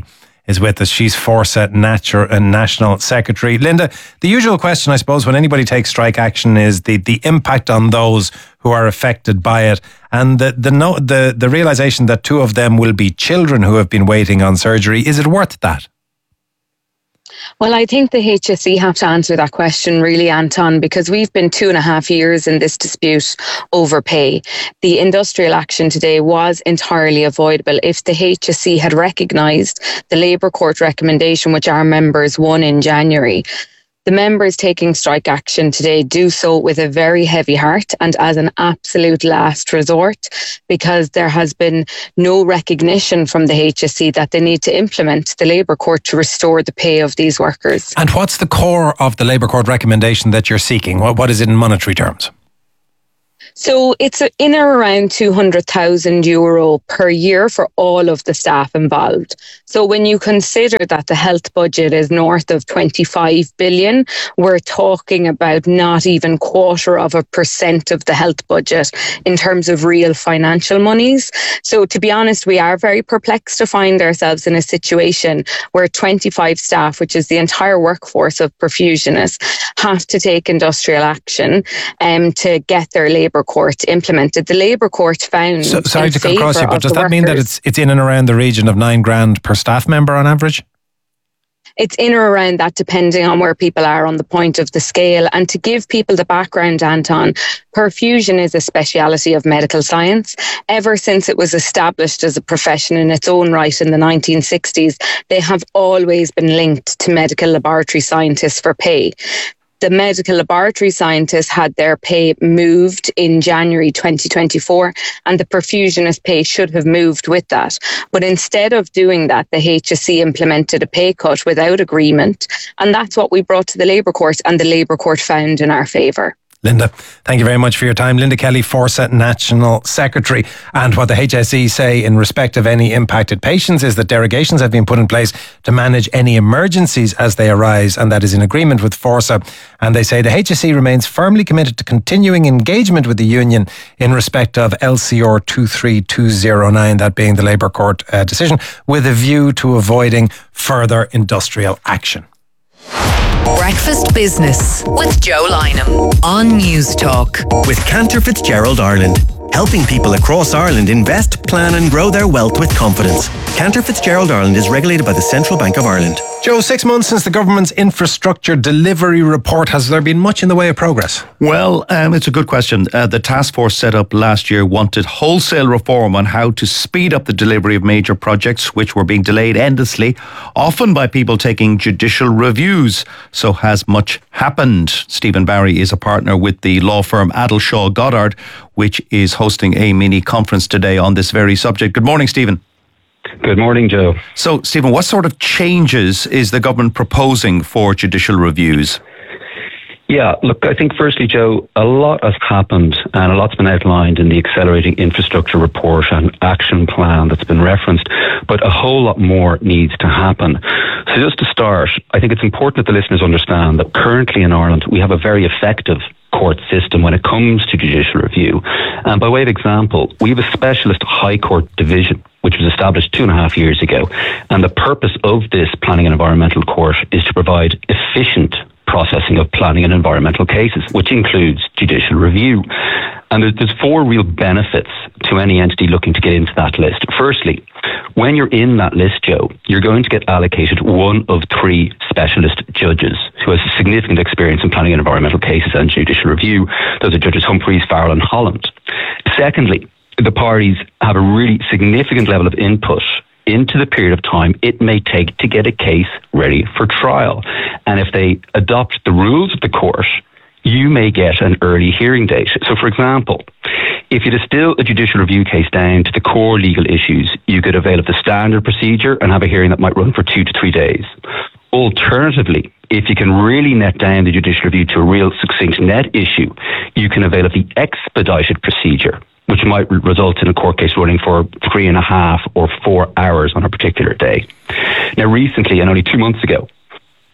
Speaker 5: is with us. She's Forsa Nature and National Secretary. Linda, the usual question, I suppose, when anybody takes strike action is the, the impact on those who are affected by it, and the the, no, the the realisation that two of them will be children who have been waiting on surgery. Is it worth that?
Speaker 6: Well, I think the H S E have to answer that question really, Anton, because we've been two and a half years in this dispute over pay. The industrial action today was entirely avoidable if the H S E had recognised the Labour Court recommendation, which our members won in January. The members taking strike action today do so with a very heavy heart and as an absolute last resort, because there has been no recognition from the H S E that they need to implement the Labour Court to restore the pay of these workers.
Speaker 5: And what's the core of the Labour Court recommendation that you're seeking? What, what is it in monetary terms?
Speaker 6: So it's in or around two hundred thousand euro per year for all of the staff involved. So when you consider that the health budget is north of twenty-five billion, we're talking about not even quarter of a percent of the health budget in terms of real financial monies. So to be honest, we are very perplexed to find ourselves in a situation where twenty-five staff, which is the entire workforce of perfusionists, have to take industrial action um, to get their Labour Court implemented. The Labour Court found
Speaker 5: so, sorry
Speaker 6: in
Speaker 5: to cut across you, but does that
Speaker 6: workers,
Speaker 5: mean that it's it's in and around the region of nine grand per staff member on average?
Speaker 6: It's in or around that, depending on where people are on the point of the scale. And to give people the background, Anton, perfusion is a speciality of medical science. Ever since it was established as a profession in its own right in the nineteen sixties, they have always been linked to medical laboratory scientists for pay. The medical laboratory scientists had their pay moved in January twenty twenty-four, and the perfusionist pay should have moved with that. But instead of doing that, the H S E implemented a pay cut without agreement, and that's what we brought to the Labour Court, and the Labour Court found in our favour.
Speaker 5: Linda, thank you very much for your time. Linda Kelly, Forsa National Secretary. And what the H S E say in respect of any impacted patients is that derogations have been put in place to manage any emergencies as they arise, and that is in agreement with Forsa. And they say the H S E remains firmly committed to continuing engagement with the union in respect of L C R two three two zero nine, that being the Labour Court uh, decision, with a view to avoiding further industrial action.
Speaker 2: Breakfast Business with Joe Lynham on News Talk.
Speaker 3: With Cantor Fitzgerald Ireland, helping people across Ireland invest, plan and grow their wealth with confidence. Cantor Fitzgerald Ireland is regulated by the Central Bank of Ireland.
Speaker 5: Joe, six months since the government's infrastructure delivery report, has there been much in the way of progress?
Speaker 7: Well, um, it's a good question. Uh, the task force set up last year wanted wholesale reform on how to speed up the delivery of major projects which were being delayed endlessly, often by people taking judicial reviews. So has much happened? Stephen Barry is a partner with the law firm Adelshaw Goddard, which is hosting a mini conference today on this very subject. Good morning, Stephen.
Speaker 23: Good morning, Joe.
Speaker 7: So, Stephen, what sort of changes is the government proposing for judicial reviews?
Speaker 23: Yeah, look, I think firstly, Joe, a lot has happened and a lot's been outlined in the Accelerating Infrastructure Report and Action Plan that's been referenced, but a whole lot more needs to happen. So just to start, I think it's important that the listeners understand that currently in Ireland, we have a very effective court system when it comes to judicial review. And by way of example, we have a specialist High Court division, which was established two and a half years ago. And the purpose of this Planning and Environmental Court is to provide efficient processing of planning and environmental cases, which includes judicial review. And there's four real benefits to any entity looking to get into that list. Firstly, when you're in that list, Joe, you're going to get allocated one of three specialist judges who has significant experience in planning and environmental cases and judicial review. Those are Judges Humphreys, Farrell and Holland. Secondly, the parties have a really significant level of input into the period of time it may take to get a case ready for trial. And if they adopt the rules of the court, you may get an early hearing date. So, for example, if you distill a judicial review case down to the core legal issues, you could avail of the standard procedure and have a hearing that might run for two to three days. Alternatively, if you can really net down the judicial review to a real succinct net issue, you can avail of the expedited procedure, which might result in a court case running for three and a half or four hours on a particular day. Now, recently, and only two months ago,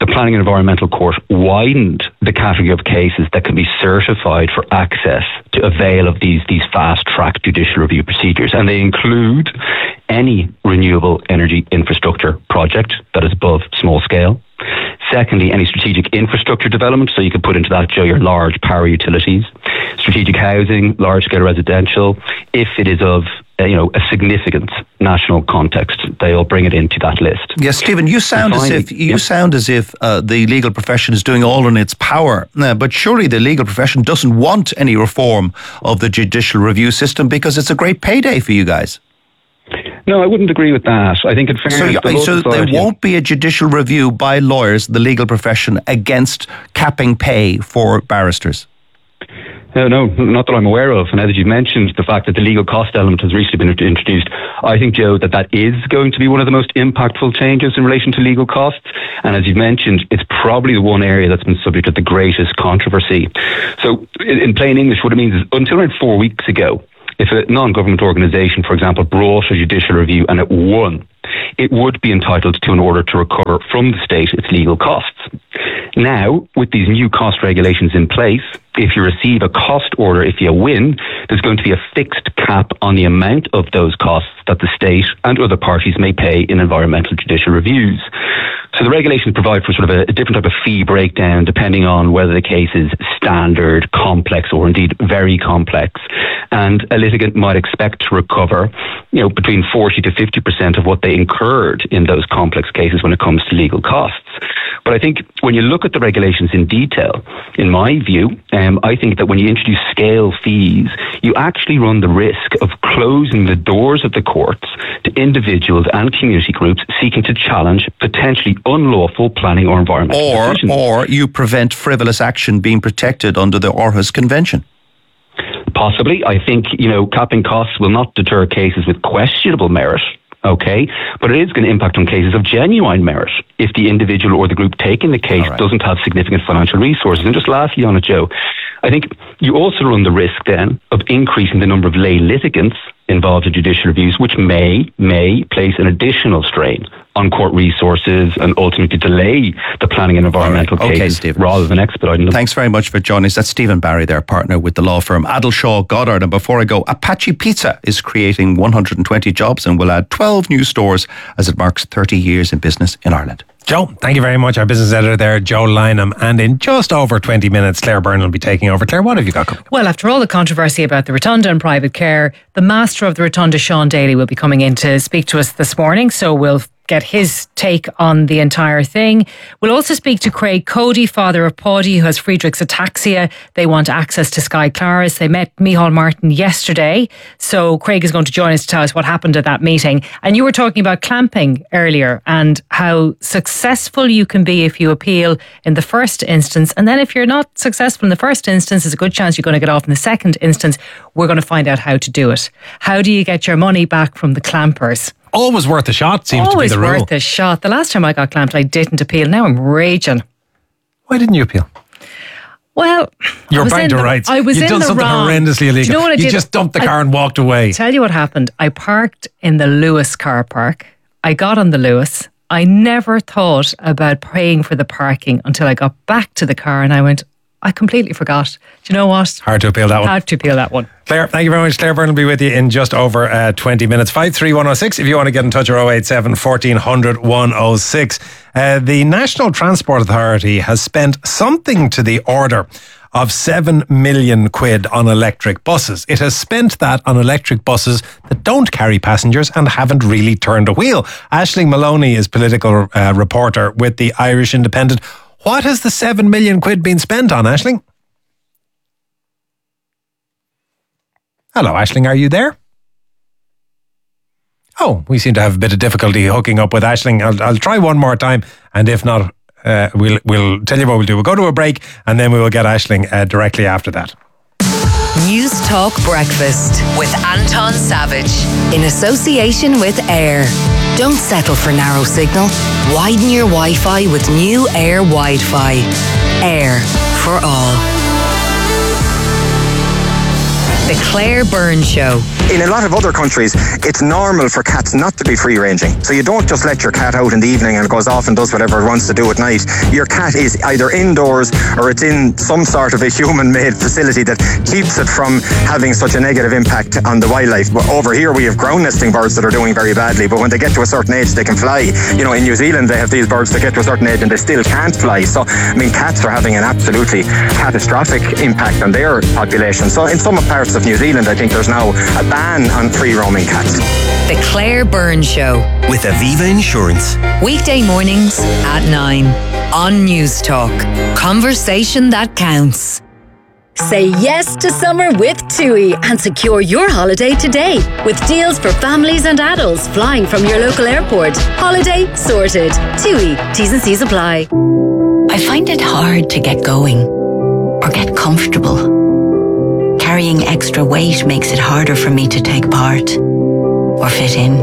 Speaker 23: the Planning and Environmental Court widened the category of cases that can be certified for access to avail of these, these fast-track judicial review procedures. And they include any renewable energy infrastructure project that is above small scale. Secondly, any strategic infrastructure development, so you could put into that, Joe, your large power utilities, strategic housing, large-scale residential, if it is of uh, you know, a significant national context, they'll bring it into that list.
Speaker 7: Yes, Stephen, you sound finally, as if you yeah. sound as if uh, the legal profession is doing all in its power, uh, but surely the legal profession doesn't want any reform of the judicial review system because it's a great payday for you guys.
Speaker 23: No, I wouldn't agree with that. I think in fairness,
Speaker 7: so,
Speaker 23: the
Speaker 7: so there won't be a judicial review by lawyers, the legal profession, against capping pay for barristers?
Speaker 23: No, no, not that I'm aware of. And as you mentioned, the fact that the legal cost element has recently been introduced, I think, Joe, that that is going to be one of the most impactful changes in relation to legal costs. And as you mentioned, it's probably the one area that's been subject to the greatest controversy. So in plain English, what it means is until around four weeks ago, if a non-government organisation, for example, brought a judicial review and it won, it would be entitled to an order to recover from the state its legal costs. Now, with these new cost regulations in place, if you receive a cost order, if you win, there's going to be a fixed cap on the amount of those costs that the state and other parties may pay in environmental judicial reviews. So the regulations provide for sort of a, a different type of fee breakdown depending on whether the case is standard, complex, or indeed very complex. And a litigant might expect to recover, you know, between forty to fifty percent of what they incurred in those complex cases when it comes to legal costs. But I think when you look at the regulations in detail, in my view, um, I think that when you introduce scale fees, you actually run the risk of closing the doors of the courts to individuals and community groups seeking to challenge potentially unlawful planning or environmental
Speaker 7: or,
Speaker 23: decisions.
Speaker 7: Or you prevent frivolous action being protected under the Aarhus Convention.
Speaker 23: Possibly. I think, you know, capping costs will not deter cases with questionable merit. Okay, but it is going to impact on cases of genuine merit if the individual or the group taking the case right. doesn't have significant financial resources. And just lastly on it, Joe, I think you also run the risk then of increasing the number of lay litigants involved in judicial reviews, which may, may place an additional strain on court resources and ultimately delay the planning and environmental
Speaker 7: right. okay,
Speaker 23: cases
Speaker 7: Stephen.
Speaker 23: rather than expediting them.
Speaker 7: Thanks very much for joining us. That's Stephen Barry, their partner with the law firm Adelshaw Goddard. And before I go, Apache Pizza is creating one hundred twenty jobs and will add twelve new stores as it marks thirty years in business in Ireland.
Speaker 5: Joe, thank you very much. Our business editor there, Joe Lynham. And in just over twenty minutes, Claire Byrne will be taking over. Claire, what have you got coming?
Speaker 9: Well, after all the controversy about the Rotunda and private care, the master of the Rotunda, Sean Daly, will be coming in to speak to us this morning. So we'll get his take on the entire thing. We'll also speak to Craig Cody, father of Paddy, who has Friedreich's ataxia. They want access to Sky Claris. They met Micheál Martin yesterday. So Craig is going to join us to tell us what happened at that meeting. And you were talking about clamping earlier and how successful you can be if you appeal in the first instance. And then if you're not successful in the first instance, there's a good chance you're going to get off in the second instance. We're going to find out how to do it. How do you get your money back from the clampers?
Speaker 5: Always worth a shot, seems
Speaker 9: Always
Speaker 5: to be the rule.
Speaker 9: Always worth a shot. The last time I got clamped, I didn't appeal. Now I'm raging.
Speaker 5: Why didn't you appeal?
Speaker 9: Well,
Speaker 5: you're bragging to rights.
Speaker 9: I was
Speaker 5: You've
Speaker 9: in
Speaker 5: done
Speaker 9: the
Speaker 5: something
Speaker 9: wrong.
Speaker 5: horrendously illegal.
Speaker 9: Do you know what I
Speaker 5: you
Speaker 9: did?
Speaker 5: just dumped the
Speaker 9: I,
Speaker 5: car and walked away.
Speaker 9: Tell you what happened. I parked in the Lewis car park. I got on the Lewis. I never thought about paying for the parking until I got back to the car and I went, I completely forgot. Do you know what?
Speaker 5: Hard to appeal that one.
Speaker 9: Hard to appeal that one.
Speaker 5: Claire, thank you very much. Claire Byrne will be with you in just over uh, twenty minutes. five three one oh six if you want to get in touch, or oh eight seven, fourteen hundred, one oh six. Uh, the National Transport Authority has spent something to the order of seven million quid on electric buses. It has spent that on electric buses that don't carry passengers and haven't really turned a wheel. Aisling Maloney is political uh, reporter with the Irish Independent. What has the seven million quid been spent on, Aisling? Hello, Aisling, are you there? Oh, we seem to have a bit of difficulty hooking up with Aisling. I'll, I'll try one more time, and if not, uh, we'll we'll tell you what we'll do. We'll go to a break, and then we will get Aisling uh, directly after that.
Speaker 2: News Talk Breakfast with Anton Savage in association with Air. Don't settle for narrow signal. Widen your Wi-Fi with new Air Wi-Fi. Air for all. The Claire Byrne Show.
Speaker 10: In a lot of other countries, it's normal for cats not to be free-ranging. So you don't just let your cat out in the evening and it goes off and does whatever it wants to do at night. Your cat is either indoors or it's in some sort of a human-made facility that keeps it from having such a negative impact on the wildlife. But over here, we have ground-nesting birds that are doing very badly, but when they get to a certain age, they can fly. You know, in New Zealand, they have these birds that get to a certain age and they still can't fly. So, I mean, cats are having an absolutely catastrophic impact on their population. So in some parts of New Zealand, I think there's now a ban on free-roaming cats.
Speaker 2: The Claire Byrne Show
Speaker 3: with Aviva Insurance.
Speaker 2: Weekday mornings at nine on News Talk. Conversation that counts.
Speaker 17: Say yes to summer with TUI and secure your holiday today with deals for families and adults flying from your local airport. Holiday sorted. TUI. T's and C's apply.
Speaker 11: I find it hard to get going or get comfortable. Carrying extra weight makes it harder for me to take part or fit in.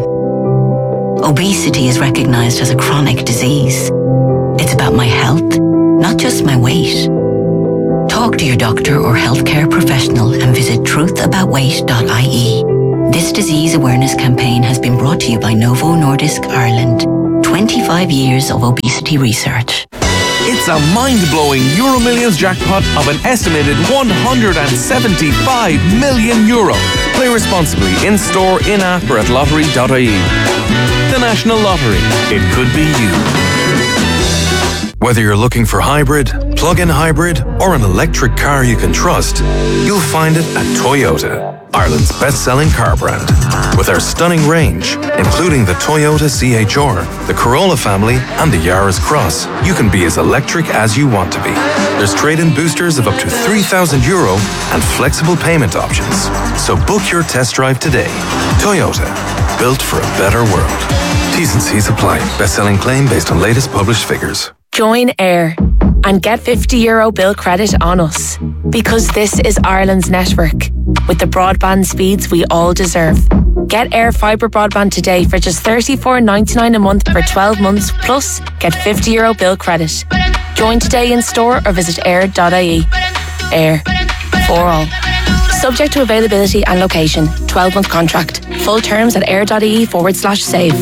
Speaker 11: Obesity is recognized as a chronic disease. It's about my health, not just my weight. Talk to your doctor or healthcare professional and visit truth about weight dot I E. This disease awareness campaign has been brought to you by Novo Nordisk Ireland. twenty-five years of obesity research.
Speaker 13: It's a mind-blowing Euro Millions jackpot of an estimated one hundred seventy-five million euro. Play responsibly in-store, in-app or at lottery dot I E. The National Lottery. It could be you.
Speaker 24: Whether you're looking for hybrid, plug-in hybrid, or an electric car you can trust, you'll find it at Toyota, Ireland's best-selling car brand. With our stunning range, including the Toyota C H R, the Corolla family, and the Yaris Cross, you can be as electric as you want to be. There's trade-in boosters of up to three thousand euro and flexible payment options. So book your test drive today. Toyota, built for a better world. T's and C's apply. Best-selling claim based on latest published figures.
Speaker 25: Join Air and get fifty euro bill credit on us, because this is Ireland's network with the broadband speeds we all deserve. Get Air Fibre broadband today for just thirty-four ninety-nine a month for twelve months, plus get fifty euro bill credit. Join today in store or visit air dot I E. Air, for all. Subject to availability and location. twelve month contract. Full terms at air dot I E forward slash save.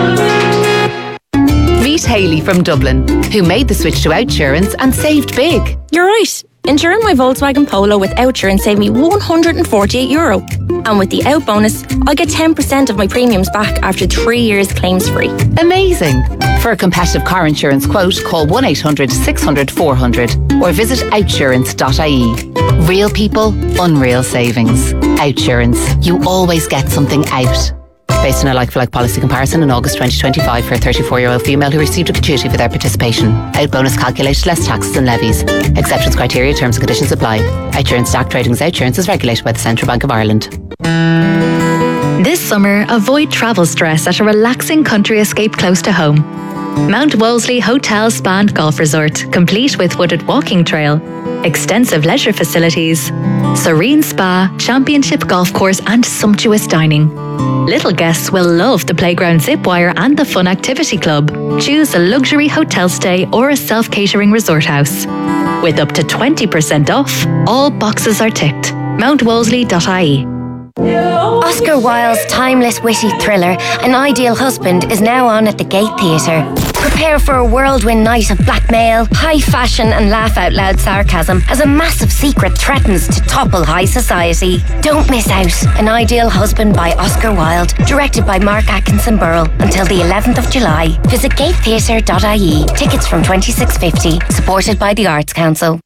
Speaker 26: Meet Hayley from Dublin, who made the switch to Outsurance and saved big.
Speaker 25: You're right. Insuring my Volkswagen Polo with Outsurance saved me one hundred forty-eight euro. And with the Out bonus, I get ten percent of my premiums back after three years claims free.
Speaker 26: Amazing. For a competitive car insurance quote, call one eight hundred six hundred four hundred or visit outsurance dot I E. Real people, unreal savings. Outsurance. You always get something out. Based on a like-for-like policy comparison in August twenty twenty-five for a thirty-four-year-old female who received a gratuity for their participation. Out bonus calculated less taxes and levies. Exceptions, criteria, terms and conditions apply. Outsurance Act Trading as Outsurance is regulated by the Central Bank of Ireland.
Speaker 27: This summer, avoid travel stress at a relaxing country escape close to home. Mount Wolseley Hotel Spa and Golf Resort, complete with wooded walking trail, extensive leisure facilities, serene spa, championship golf course and sumptuous dining. Little guests will love the playground zip wire and the fun activity club. Choose a luxury hotel stay or a self-catering resort house. With up to twenty percent off, all boxes are ticked. mount wolseley dot I E.
Speaker 28: Oscar Wilde's timeless witty thriller, An Ideal Husband, is now on at the Gate Theatre. Prepare for a whirlwind night of blackmail, high fashion and laugh-out-loud sarcasm as a massive secret threatens to topple high society. Don't miss out. An Ideal Husband by Oscar Wilde, directed by Mark Atkinson Burrell, until the eleventh of July. Visit gate theatre dot I E. Tickets from twenty-six fifty. Supported by the Arts Council.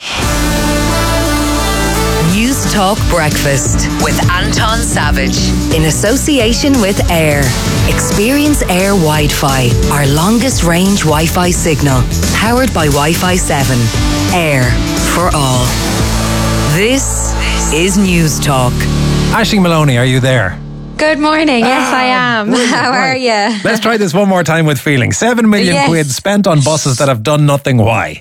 Speaker 2: News Talk Breakfast with Anton Savage in association with Air. Experience Air Wi-Fi, our longest range Wi-Fi signal, powered by Wi-Fi seven. Air for all. This is News Talk.
Speaker 5: Aisling Maloney, are you there?
Speaker 29: Good morning. Yes, I am. How are you?
Speaker 5: Let's try this one more time with feeling. Seven million
Speaker 29: Yes.
Speaker 5: quid spent on buses that have done nothing. Why?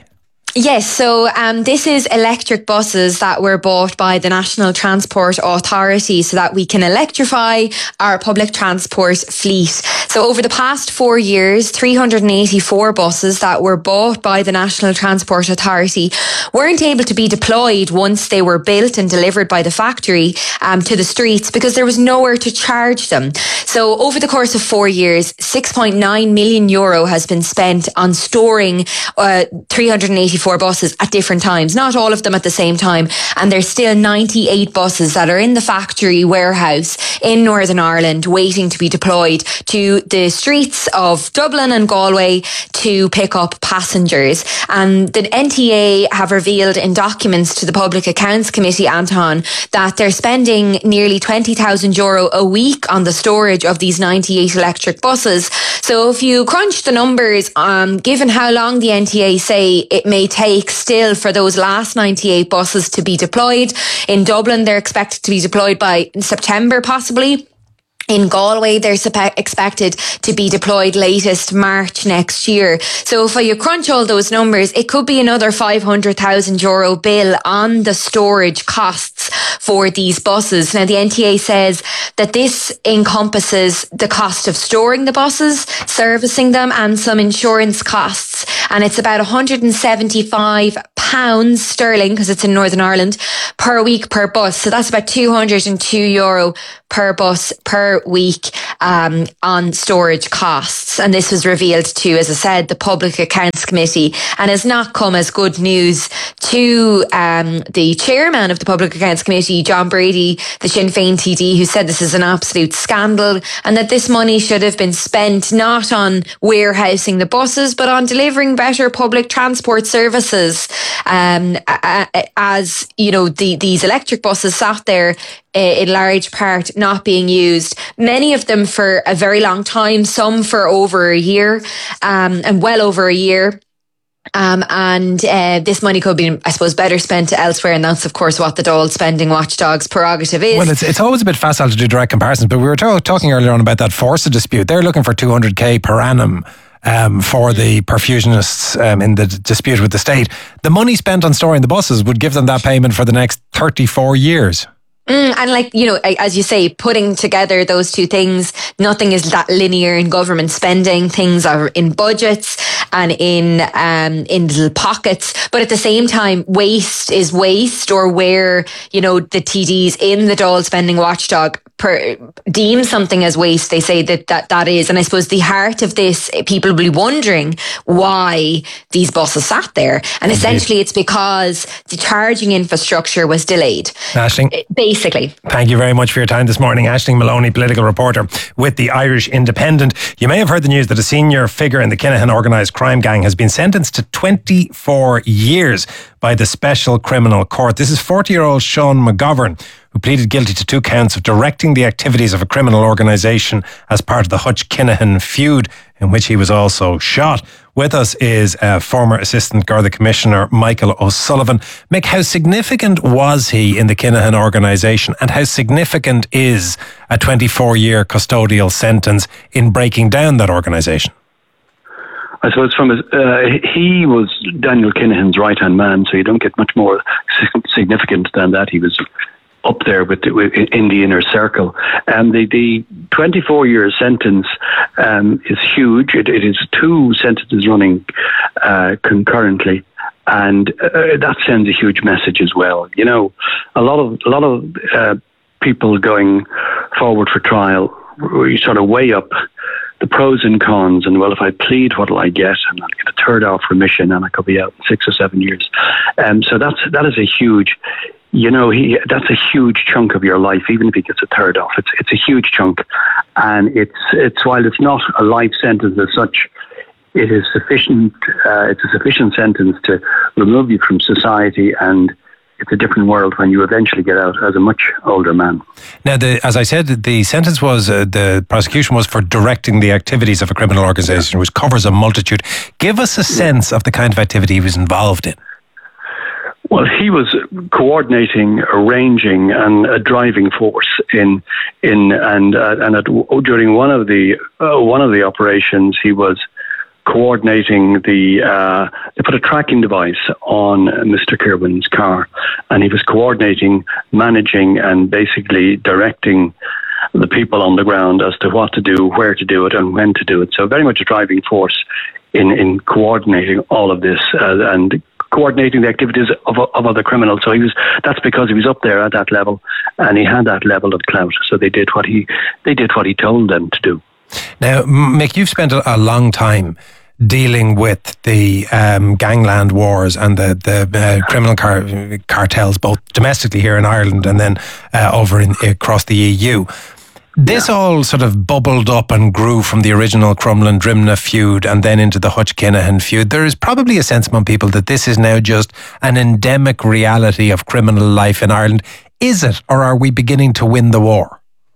Speaker 29: Yes, so um, this is electric buses that were bought by the National Transport Authority so that we can electrify our public transport fleet. So over the past four years, three hundred eighty-four buses that were bought by the National Transport Authority weren't able to be deployed once they were built and delivered by the factory um, to the streets because there was nowhere to charge them. So over the course of four years, six point nine million euro has been spent on storing uh, three hundred eighty-four buses at different times, not all of them at the same time. And there's still ninety-eight buses that are in the factory warehouse in Northern Ireland waiting to be deployed to the streets of Dublin and Galway to pick up passengers. And the N T A have revealed in documents to the Public Accounts Committee, Anton, that they're spending nearly twenty thousand euro a week on the storage of these ninety-eight electric buses. So if you crunch the numbers, um, given how long the N T A say it may take still for those last ninety-eight buses to be deployed, in Dublin they're expected to be deployed by September possibly. In Galway, they're expected to be deployed latest March next year. So if you crunch all those numbers, it could be another five hundred thousand euro bill on the storage costs for these buses. Now, the N T A says that this encompasses the cost of storing the buses, servicing them, and some insurance costs. And it's about one hundred seventy-five pounds sterling, because it's in Northern Ireland, per week per bus. So that's about two hundred two euro per bus per week um, on storage costs. And this was revealed to, as I said, the Public Accounts Committee, and has not come as good news to um, the chairman of the Public Accounts Committee, John Brady, the Sinn Féin T D, who said this is an absolute scandal and that this money should have been spent not on warehousing the buses but on delivering better public transport services. Um, as you know, the, these electric buses sat there in large part not being used, many of them for a very long time, some for over a year, um, and well over a year. Um, and uh, this money could be, I suppose, better spent elsewhere, and that's of course what the Dáil Spending Watchdog's prerogative is.
Speaker 5: Well, it's it's always a bit facile to do direct comparisons, but we were t- talking earlier on about that Forza dispute. They're looking for two hundred k per annum Um, for the perfusionists um, in the d- dispute with the state. The money spent on storing the buses would give them that payment for the next thirty-four years.
Speaker 29: Mm, and like, you know, as you say, putting together those two things, nothing is that linear in government spending. Things are in budgets and in um, in little pockets. But at the same time, waste is waste, or where, you know, the T Ds in the Dáil Spending Watchdog per, deem something as waste, they say that, that that is. And I suppose the heart of this, people will be wondering why these buses sat there. And essentially it's because the charging infrastructure was delayed.
Speaker 5: Aisling,
Speaker 29: basically.
Speaker 5: Thank you very much for your time this morning. Aisling Maloney, political reporter with the Irish Independent. You may have heard the news that a senior figure in the Kinahan organised crime gang has been sentenced to twenty-four years by the Special Criminal Court. This is forty-year-old Sean McGovern, who pleaded guilty to two counts of directing the activities of a criminal organisation as part of the Hutch Kinahan feud, in which he was also shot. With us is uh, former Assistant Garda Commissioner Michael O'Sullivan. Mick, how significant was he in the Kinahan organisation, and how significant is a twenty-four-year custodial sentence in breaking down that organisation?
Speaker 23: I suppose from his, uh, he was Daniel Kinahan's right-hand man, so you don't get much more significant than that. He was up there with, the, with in the inner circle. And the, the twenty-four year sentence um, is huge. It, it is two sentences running uh, concurrently, and uh, that sends a huge message as well. You know, a lot of a lot of uh, people going forward for trial, you sort of weigh up the pros and cons, and well, if I plead, what'll I get? And I'll get a third off remission, and I could be out in six or seven years. Um, so that's that is a huge. You know, he that's a huge chunk of your life, even if he gets a third off. It's it's a huge chunk. And it's it's while it's not a life sentence as such, it is sufficient uh, it's a sufficient sentence to remove you from society, and it's a different world when you eventually get out as a much older man.
Speaker 5: Now, the, as I said, the sentence was, uh, the prosecution was for directing the activities of a criminal organisation, yeah, which covers a multitude. Give us a sense of the kind of activity he was involved in.
Speaker 23: Well, he was coordinating, arranging, and a driving force in in and uh, and at, during one of the uh, one of the operations, he was coordinating the, uh, they put a tracking device on Mister Kirwan's car, and he was coordinating, managing, and basically directing the people on the ground as to what to do, where to do it, and when to do it. So very much a driving force in, in coordinating all of this uh, and coordinating the activities of, of other criminals. So he was, that's because he was up there at that level, and he had that level of clout. So they did what he, they did what he told them to do.
Speaker 5: Now, Mick, you've spent a, a long time dealing with the um, gangland wars and the, the uh, criminal car- cartels, both domestically here in Ireland and then uh, over in, across the E U. This yeah. all sort of bubbled up and grew from the original Crumlin-Drimnagh feud and then into the Hutch-Kinahan feud. There is probably a sense among people that this is now just an endemic reality of criminal life in Ireland. Is it, or are we beginning to win the war?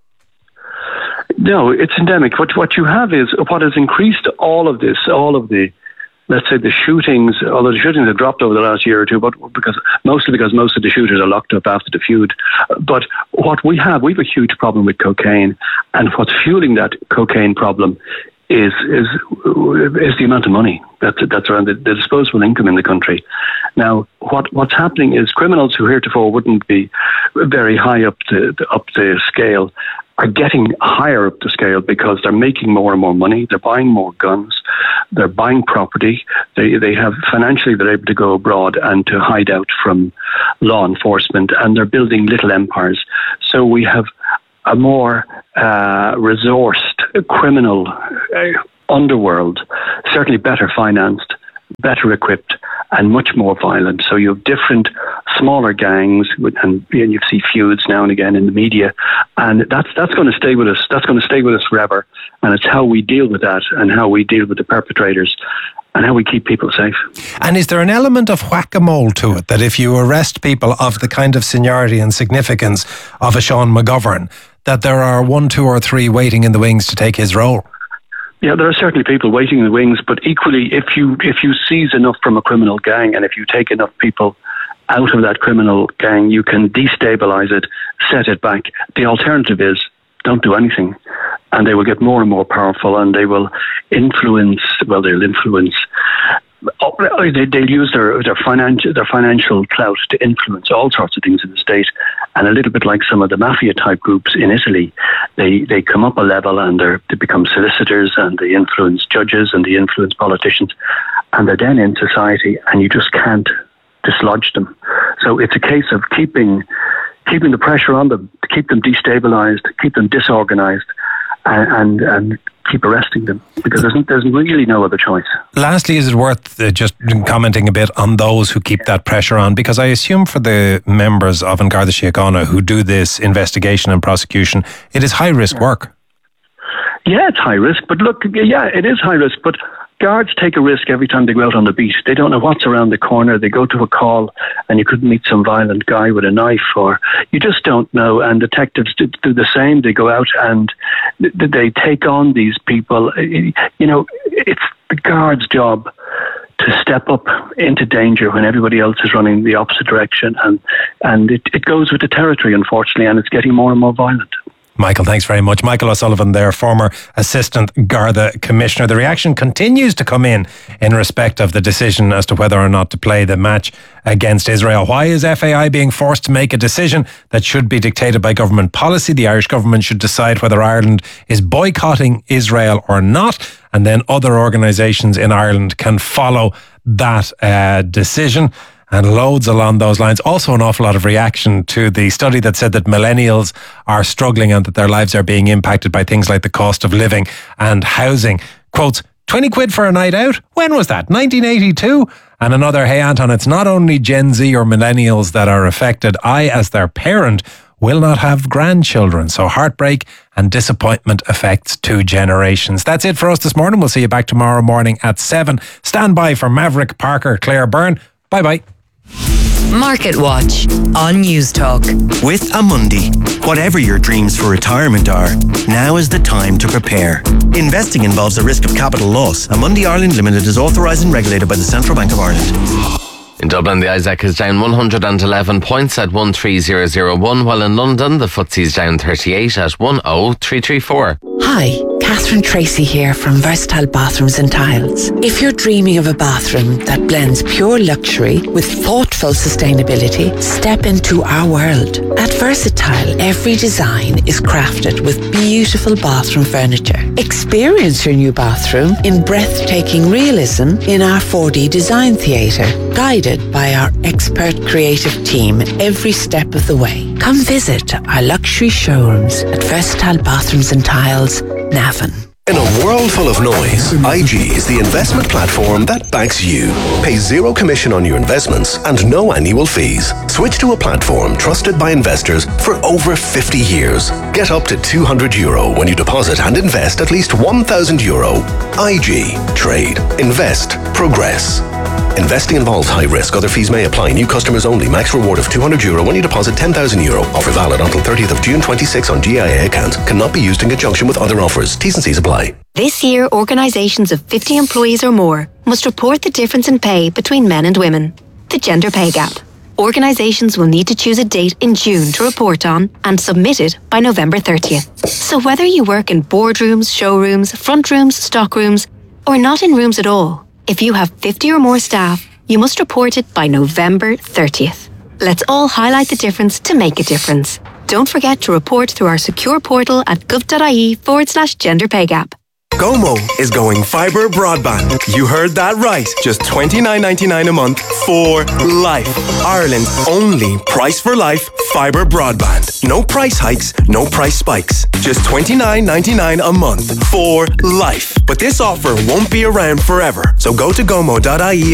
Speaker 23: No, it's endemic. What what you have is, what has increased all of this, all of the, let's say the shootings, although the shootings have dropped over the last year or two, but because mostly because most of the shooters are locked up after the feud. But what we have, we have a huge problem with cocaine, and what's fueling that cocaine problem is is is the amount of money that's that's around the, the disposable income in the country. Now, what what's happening is criminals who heretofore wouldn't be very high up the up the scale are getting higher up the scale because they're making more and more money. They're buying more guns. They're buying property. They they have financially, they're able to go abroad and to hide out from law enforcement, and they're building little empires. So we have a more uh, resourced criminal uh, underworld, certainly better financed, better equipped, and much more violent. So you have different smaller gangs, with, and, and you see feuds now and again in the media, and that's that's going to stay with us. That's going to stay with us forever, and it's how we deal with that, and how we deal with the perpetrators, and how we keep people safe.
Speaker 5: And is there an element of whack-a-mole to it, that if you arrest people of the kind of seniority and significance of a Sean McGovern, that there are one, two or three waiting in the wings to take his role?
Speaker 23: Yeah, there are certainly people waiting in the wings, but equally, if you if you seize enough from a criminal gang, and if you take enough people out of that criminal gang, you can destabilize it, set it back. The alternative is don't do anything, and they will get more and more powerful, and they will influence. Well, they'll influence. They, they'll use their their financial their financial clout to influence all sorts of things in the state, and a little bit like some of the mafia type groups in Italy, they they come up a level and they they become solicitors, and they influence judges, and they influence politicians, and they're then in society, and you just can't dislodge them. So it's a case of keeping keeping the pressure on them, to keep them destabilized, keep them disorganized, and and, and keep arresting them, because there's, there's really no other choice.
Speaker 5: Lastly, is it worth uh, just commenting a bit on those who keep that pressure on? Because I assume for the members of An Garda Síochána who do this investigation and prosecution, it is high risk work.
Speaker 23: Yeah, it's high risk, but look, yeah, it is high risk, but guards take a risk every time they go out on the beat. They don't know what's around the corner. They go to a call and you could meet some violent guy with a knife, or you just don't know. And detectives do, do the same. They go out and they take on these people. You know, it's the guard's job to step up into danger when everybody else is running the opposite direction. And, and it, it goes with the territory, unfortunately, and it's getting more and more violent.
Speaker 5: Michael, thanks very much. Michael O'Sullivan there, former Assistant Garda Commissioner. The reaction continues to come in in respect of the decision as to whether or not to play the match against Israel. Why is F A I being forced to make a decision that should be dictated by government policy? The Irish government should decide whether Ireland is boycotting Israel or not, and then other organisations in Ireland can follow that uh, decision. And loads along those lines. Also an awful lot of reaction to the study that said that millennials are struggling and that their lives are being impacted by things like the cost of living and housing. Quotes, twenty quid for a night out? When was that? nineteen eighty-two? And another, hey Anton, it's not only Gen Z or millennials that are affected. I, as their parent, will not have grandchildren. So heartbreak and disappointment affects two generations. That's it for us this morning. We'll see you back tomorrow morning at seven. Stand by for Maverick Parker, Claire Byrne. Bye-bye.
Speaker 2: Market Watch on News Talk.
Speaker 3: With Amundi, whatever your dreams for retirement are, now is the time to prepare. Investing involves a risk of capital loss. Amundi Ireland Limited is authorised and regulated by the Central Bank of Ireland.
Speaker 4: In Dublin, the Isaac is down one hundred eleven points at one three zero zero one, while in London, the F T S E is down thirty-eight at one oh three three four.
Speaker 8: Hi, Catherine Tracy here from Versatile Bathrooms and Tiles. If you're dreaming of a bathroom that blends pure luxury with thoughtful sustainability, step into our world. At Versatile, every design is crafted with beautiful bathroom furniture. Experience your new bathroom in breathtaking realism in our four D design theatre, guided by our expert creative team every step of the way. Come visit our luxury showrooms at Versatile Bathrooms and Tiles, Navan.
Speaker 12: In a world full of noise, I G is the investment platform that backs you. Pay zero commission on your investments and no annual fees. Switch to a platform trusted by investors for over fifty years. Get up to two hundred euro when you deposit and invest at least one thousand euro. I G. Trade. Invest. Progress. Investing involves high risk. Other fees may apply. New customers only. Max reward of two hundred euro when you deposit ten thousand euro. Offer valid until thirtieth of June twenty-six on G I A account. Cannot be used in conjunction with other offers. T's and C's apply.
Speaker 14: This year, organisations of fifty employees or more must report the difference in pay between men and women, the gender pay gap. Organisations will need to choose a date in June to report on and submit it by November thirtieth. So whether you work in boardrooms, showrooms, front rooms, stock rooms, or not in rooms at all, if you have fifty or more staff, you must report it by November thirtieth. Let's all highlight the difference to make a difference. Don't forget to report through our secure portal at gov.ie forward slash gender pay gap.
Speaker 15: Gomo is going fibre broadband. You heard that right. Just twenty-nine ninety-nine a month for life. Ireland's only price for life fibre broadband. No price hikes, no price spikes. Just twenty-nine ninety-nine a month for life. But this offer won't be around forever. So go to gomo.ie